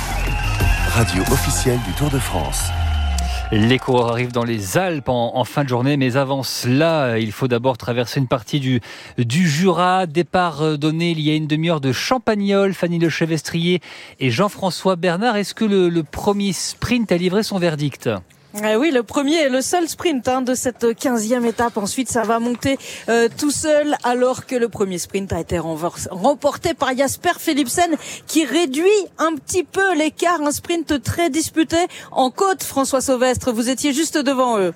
radio officielle du Tour de France. Les coureurs arrivent dans les Alpes en, en fin de journée, mais avant cela, il faut d'abord traverser une partie du, du Jura. Départ donné il y a une demi-heure de Champagnole, Fanny Lechevestrier et Jean-François Bernard. Est-ce que le, le premier sprint a livré son verdict ? Euh, oui, le premier et le seul sprint hein, de cette quinzième étape. Ensuite, ça va monter euh, tout seul, alors que le premier sprint a été remporté par Jasper Philipsen, qui réduit un petit peu l'écart. Un sprint très disputé en côte. François Sauvestre, vous étiez juste devant eux.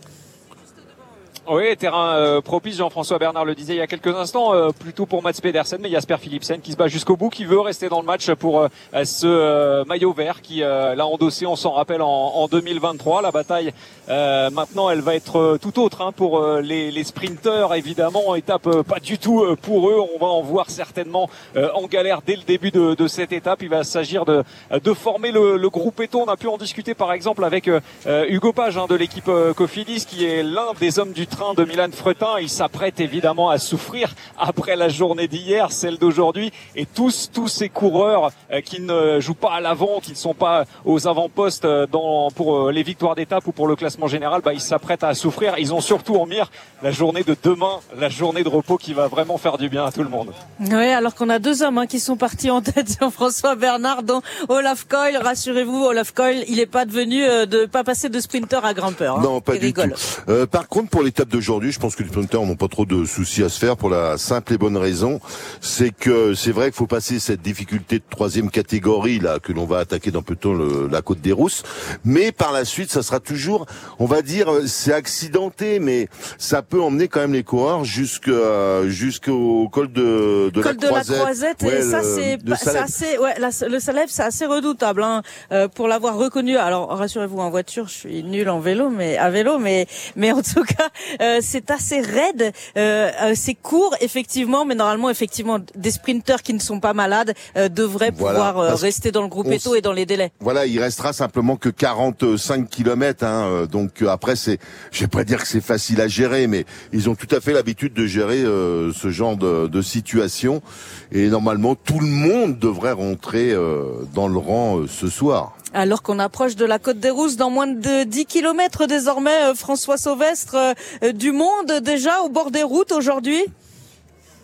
Oui, terrain euh, propice, Jean-François Bernard le disait il y a quelques instants, euh, plutôt pour Mats Pedersen, mais Jasper Philipsen qui se bat jusqu'au bout, qui veut rester dans le match pour euh, ce euh, maillot vert qui euh, l'a endossé, on s'en rappelle, en, en deux mille vingt-trois. La bataille, euh, maintenant, elle va être euh, tout autre hein, pour euh, les, les sprinteurs, évidemment. Étape euh, pas du tout euh, pour eux. On va en voir certainement euh, en galère dès le début de, de cette étape. Il va s'agir de, de former le, le groupe Eto. On a pu en discuter, par exemple, avec euh, Hugo Page hein, de l'équipe euh, Cofidis, qui est l'un des hommes du train de Milan Fretin. Il s'apprête évidemment à souffrir après la journée d'hier, celle d'aujourd'hui, et tous tous ces coureurs euh, qui ne jouent pas à l'avant, qui ne sont pas aux avant-postes euh, dans pour euh, les victoires d'étape ou pour le classement général, bah ils s'apprêtent à souffrir. Ils ont surtout en mire la journée de demain, la journée de repos qui va vraiment faire du bien à tout le monde. Oui, alors qu'on a deux hommes hein, qui sont partis en tête, Jean-François Bernard, dont Olaf Koil. Rassurez-vous, Olaf Koil, il n'est pas devenu euh, de pas passer de sprinter à grimpeur. Hein. Non, pas il du rigole. tout. Euh, par contre, pour l'étape d'aujourd'hui, je pense que les sprinters n'ont pas trop de soucis à se faire pour la simple et bonne raison, c'est que c'est vrai qu'il faut passer cette difficulté de troisième catégorie là que l'on va attaquer dans peu de temps, le, la côte des Rousses, mais par la suite, ça sera toujours, on va dire, c'est accidenté, mais ça peut emmener quand même les coureurs jusqu'à jusqu'au col de, de, col la, de Croisette. la Croisette. Ouais, Et ça, le, c'est, de c'est assez, ouais, la, le Salève, c'est assez redoutable hein, euh, pour l'avoir reconnu. Alors rassurez-vous, en voiture, je suis nul en vélo, mais à vélo, mais mais en tout cas, euh, c'est assez raide, euh, euh, c'est court effectivement, mais normalement effectivement des sprinteurs qui ne sont pas malades euh, devraient Voilà, pouvoir euh, rester dans le groupe Eto et dans les délais. Voilà, il restera simplement que quarante-cinq kilomètres, hein, donc euh, après c'est, je vais pas dire que c'est facile à gérer, mais ils ont tout à fait l'habitude de gérer euh, ce genre de, de situation, et normalement tout le monde devrait rentrer euh, dans le rang euh, ce soir. Alors qu'on approche de la Côte des Rousses dans moins de dix kilomètres désormais, euh, François Sauvestre, euh, du monde déjà au bord des routes aujourd'hui.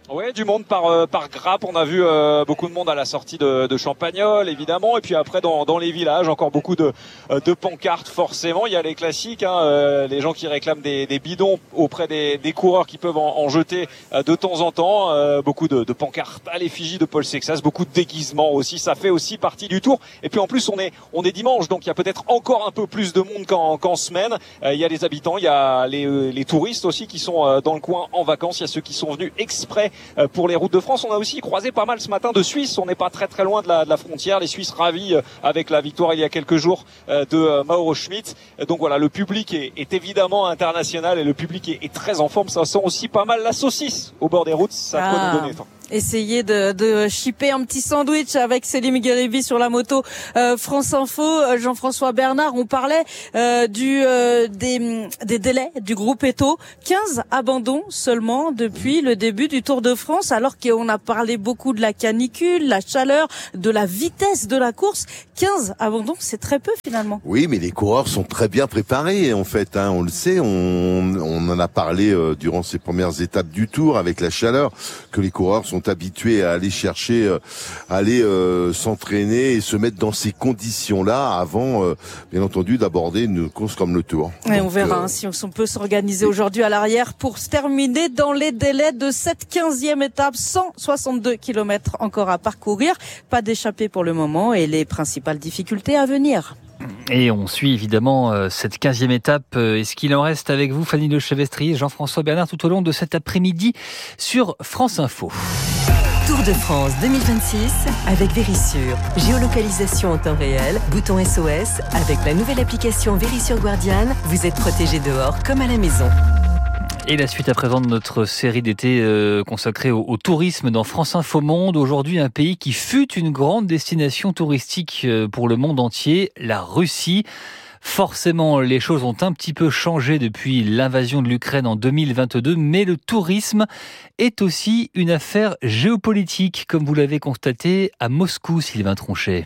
Ouais, du monde par euh, par grappe. On a vu euh, beaucoup de monde à la sortie de, de Champagnole, évidemment, et puis après dans dans les villages, encore beaucoup de de pancartes. Forcément, il y a les classiques, hein, euh, les gens qui réclament des, des bidons auprès des, des coureurs qui peuvent en, en jeter euh, de temps en temps. Euh, beaucoup de, de pancartes à l'effigie de Paul Sexas, beaucoup de déguisements aussi. Ça fait aussi partie du tour. Et puis en plus, on est on est dimanche, donc il y a peut-être encore un peu plus de monde qu'en qu'en semaine. Euh, il y a les habitants, il y a les euh, les touristes aussi qui sont euh, dans le coin en vacances. Il y a ceux qui sont venus exprès pour les routes de France. On a aussi croisé pas mal ce matin de Suisses. On n'est pas très très loin de la, de la frontière. Les Suisses ravis avec la victoire il y a quelques jours de Mauro Schmid. Donc voilà, le public est, est évidemment international et le public est, est très en forme. Ça sent aussi pas mal la saucisse au bord des routes. Ça peut ah. nous donner faim. Essayer de, de shipper un petit sandwich avec Célim Guéribi sur la moto euh, France Info. Jean-François Bernard, on parlait euh, du euh, des, des délais du groupe Eto. quinze abandons seulement depuis le début du Tour de France, alors qu'on a parlé beaucoup de la canicule, la chaleur, de la vitesse de la course. quinze abandons, c'est très peu finalement. Oui, mais les coureurs sont très bien préparés en fait, hein, on le sait, on, on en a parlé euh, durant ces premières étapes du Tour avec la chaleur, que les coureurs sont habitués à aller chercher, euh, à aller euh, s'entraîner et se mettre dans ces conditions-là avant, euh, bien entendu, d'aborder une course comme le Tour. Et Donc, on verra euh... hein, si on peut s'organiser aujourd'hui à l'arrière pour se terminer dans les délais de cette quinzième étape. cent soixante-deux kilomètres encore à parcourir. Pas d'échappée pour le moment et les principales difficultés à venir. Et on suit évidemment euh, cette quinzième étape. Est-ce qu'il en reste avec vous, Fanny Lechevestrier, Jean-François Bernard, tout au long de cet après-midi sur France Info. Tour de France deux mille vingt-six avec Vérissure. Géolocalisation en temps réel, bouton S O S. Avec la nouvelle application Vérissure Guardian, vous êtes protégé dehors comme à la maison. Et la suite à présent de notre série d'été euh, consacrée au, au tourisme dans France Info Monde. Aujourd'hui, un pays qui fut une grande destination touristique euh, pour le monde entier, la Russie. Forcément, les choses ont un petit peu changé depuis l'invasion de l'Ukraine en deux mille vingt-deux, mais le tourisme est aussi une affaire géopolitique, comme vous l'avez constaté à Moscou, Sylvain Tronchet.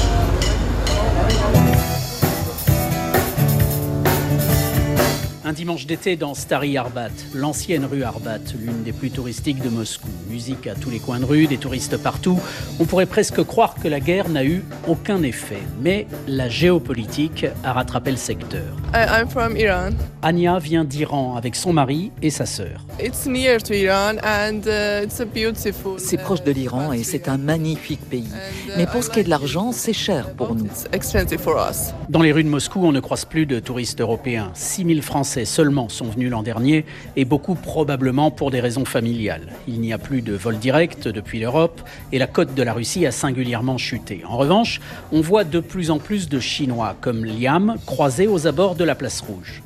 Un dimanche d'été dans Stary Arbat, l'ancienne rue Arbat, l'une des plus touristiques de Moscou. Musique à tous les coins de rue, des touristes partout. On pourrait presque croire que la guerre n'a eu aucun effet. Mais la géopolitique a rattrapé le secteur. I'm from Iran. Anya vient d'Iran avec son mari et sa sœur. It's near to Iran and uh, it's a beautiful. C'est proche de l'Iran et c'est un magnifique pays. Mais pour ce qui est de l'argent, c'est cher pour nous. It's expensive for us. Dans les rues de Moscou, on ne croise plus de touristes européens. six mille Français seulement sont venus l'an dernier et beaucoup probablement pour des raisons familiales. Il n'y a plus de vol direct depuis l'Europe et la cote de la Russie a singulièrement chuté. En revanche, on voit de plus en plus de Chinois comme Liam croisés aux abords de la place Rouge.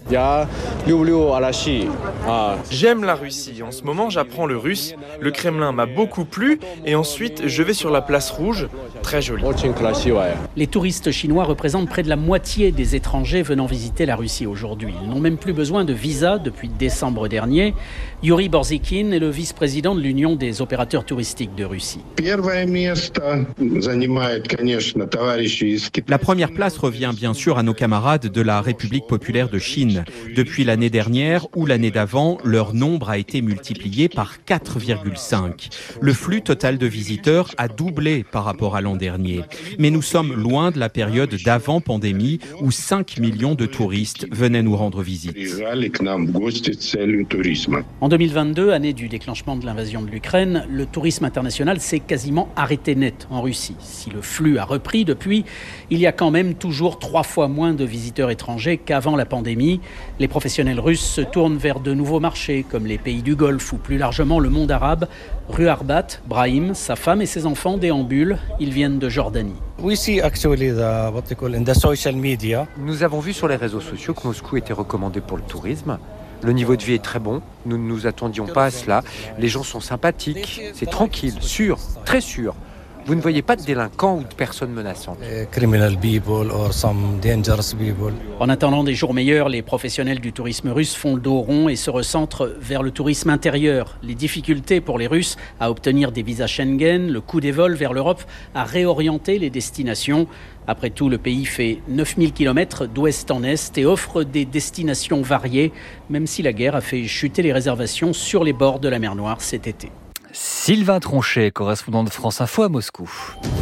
J'aime la Russie. En ce moment, j'apprends le russe. Le Kremlin m'a beaucoup plu et ensuite je vais sur la place Rouge. Très joli. Les touristes chinois représentent près de la moitié des étrangers venant visiter la Russie aujourd'hui. Ils n'ont même plus besoin de visa depuis décembre dernier. Yuri Borzikin est le vice-président de l'Union des opérateurs touristiques de Russie. La première place revient bien sûr à nos camarades de la République populaire de Chine. Depuis l'année dernière ou l'année d'avant, leur nombre a été multiplié par quatre virgule cinq. Le flux total de visiteurs a doublé par rapport à l'an dernier. Mais nous sommes loin de la période d'avant-pandémie où cinq millions de touristes venaient nous rendre visite. En deux mille vingt-deux, année du déclenchement de l'invasion de l'Ukraine, le tourisme international s'est quasiment arrêté net en Russie. Si le flux a repris depuis, il y a quand même toujours trois fois moins de visiteurs étrangers qu'avant la pandémie. Les professionnels russes se tournent vers de nouveaux marchés, comme les pays du Golfe ou plus largement le monde arabe. Rue Arbat, Brahim, sa femme et ses enfants déambulent. Ils viennent de Jordanie. Nous avons vu sur les réseaux sociaux que Moscou était recommandé pour le tourisme. Le niveau de vie est très bon. Nous ne nous attendions pas à cela. Les gens sont sympathiques. C'est tranquille, sûr, très sûr. Vous ne voyez pas de délinquants ou de personnes menaçantes. En attendant des jours meilleurs, les professionnels du tourisme russe font le dos rond et se recentrent vers le tourisme intérieur. Les difficultés pour les Russes à obtenir des visas Schengen, le coût des vols vers l'Europe a réorienté les destinations. Après tout, le pays fait neuf mille kilomètres d'ouest en est et offre des destinations variées, même si la guerre a fait chuter les réservations sur les bords de la mer Noire cet été. Sylvain Tronchet, correspondant de France Info à Moscou.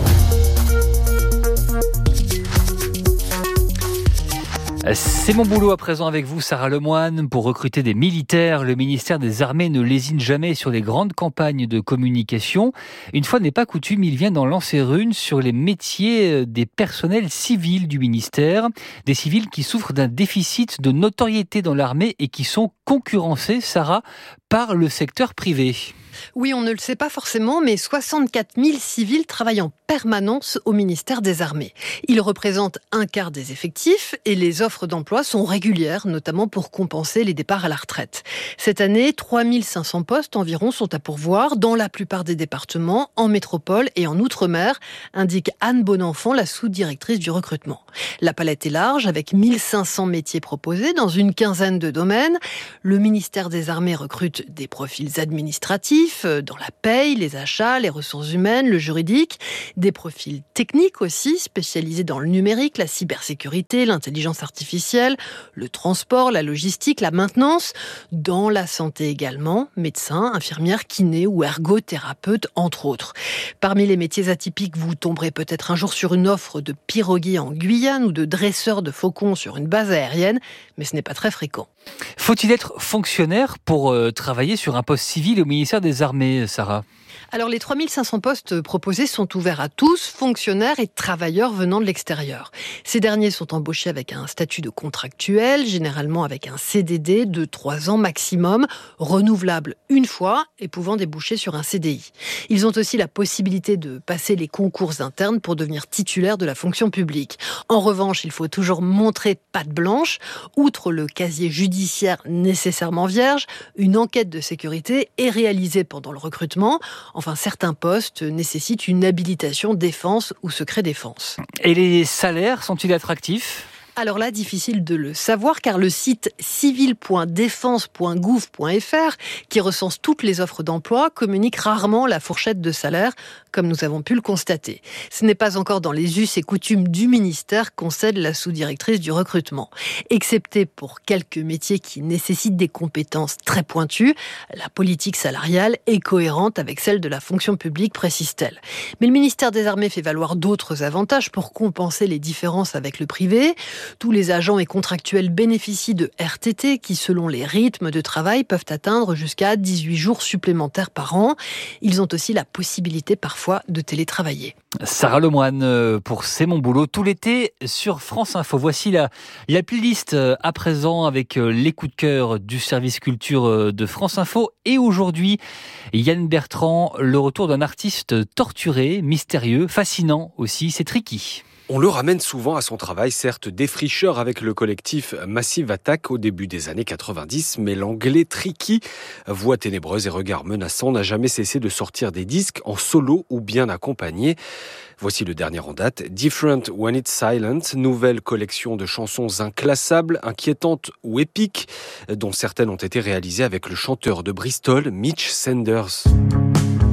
C'est mon boulot à présent avec vous, Sarah Lemoine. Pour recruter des militaires, le ministère des Armées ne lésine jamais sur les grandes campagnes de communication. Une fois n'est pas coutume, il vient d'en lancer une sur les métiers des personnels civils du ministère. Des civils qui souffrent d'un déficit de notoriété dans l'armée et qui sont concurrencés, Sarah, par le secteur privé. Oui, on ne le sait pas forcément, mais soixante-quatre mille civils travaillent en permanence au ministère des Armées. Ils représentent un quart des effectifs et les offres d'emploi sont régulières, notamment pour compenser les départs à la retraite. Cette année, trois mille cinq cents postes environ sont à pourvoir dans la plupart des départements, en métropole et en outre-mer, indique Anne Bonenfant, la sous-directrice du recrutement. La palette est large, avec mille cinq cents métiers proposés dans une quinzaine de domaines. Le ministère des Armées recrute des profils administratifs, dans la paye, les achats, les ressources humaines, le juridique, des profils techniques aussi, spécialisés dans le numérique, la cybersécurité, l'intelligence artificielle, le transport, la logistique, la maintenance, dans la santé également, médecins, infirmières, kinés ou ergothérapeutes, entre autres. Parmi les métiers atypiques, vous tomberez peut-être un jour sur une offre de piroguier en Guyane ou de dresseur de faucons sur une base aérienne, mais ce n'est pas très fréquent. Faut-il être fonctionnaire pour euh, travailler sur un poste civil au ministère des Armées, Sarah ? Alors les trois mille cinq cents postes proposés sont ouverts à tous, fonctionnaires et travailleurs venant de l'extérieur. Ces derniers sont embauchés avec un statut de contractuel, généralement avec un C D D de trois ans maximum, renouvelable une fois et pouvant déboucher sur un C D I. Ils ont aussi la possibilité de passer les concours internes pour devenir titulaires de la fonction publique. En revanche, il faut toujours montrer patte blanche. Outre le casier judiciaire nécessairement vierge, une enquête de sécurité est réalisée pendant le recrutement. Enfin, certains postes nécessitent une habilitation défense ou secret défense. Et les salaires sont-ils attractifs ? Alors là, difficile de le savoir car le site civil point défense point gouv point f r, qui recense toutes les offres d'emploi, communique rarement la fourchette de salaire, comme nous avons pu le constater. Ce n'est pas encore dans les us et coutumes du ministère, concède la sous-directrice du recrutement. Excepté pour quelques métiers qui nécessitent des compétences très pointues, la politique salariale est cohérente avec celle de la fonction publique, précise-t-elle. Mais le ministère des Armées fait valoir d'autres avantages pour compenser les différences avec le privé. Tous les agents et contractuels bénéficient de R T T qui, selon les rythmes de travail, peuvent atteindre jusqu'à dix-huit jours supplémentaires par an. Ils ont aussi la possibilité parfois de télétravailler. Sarah Lemoine pour C'est mon boulot tout l'été sur France Info. Voici la, la playlist à présent avec les coups de cœur du service culture de France Info. Et aujourd'hui, Yann Bertrand, le retour d'un artiste torturé, mystérieux, fascinant aussi, c'est Tricky. On le ramène souvent à son travail, certes défricheur avec le collectif Massive Attack au début des années quatre-vingt-dix, mais l'anglais Tricky, voix ténébreuse et regard menaçant, n'a jamais cessé de sortir des disques en solo ou bien accompagné. Voici le dernier en date, Different When It's Silent, nouvelle collection de chansons inclassables, inquiétantes ou épiques, dont certaines ont été réalisées avec le chanteur de Bristol, Mitch Sanders.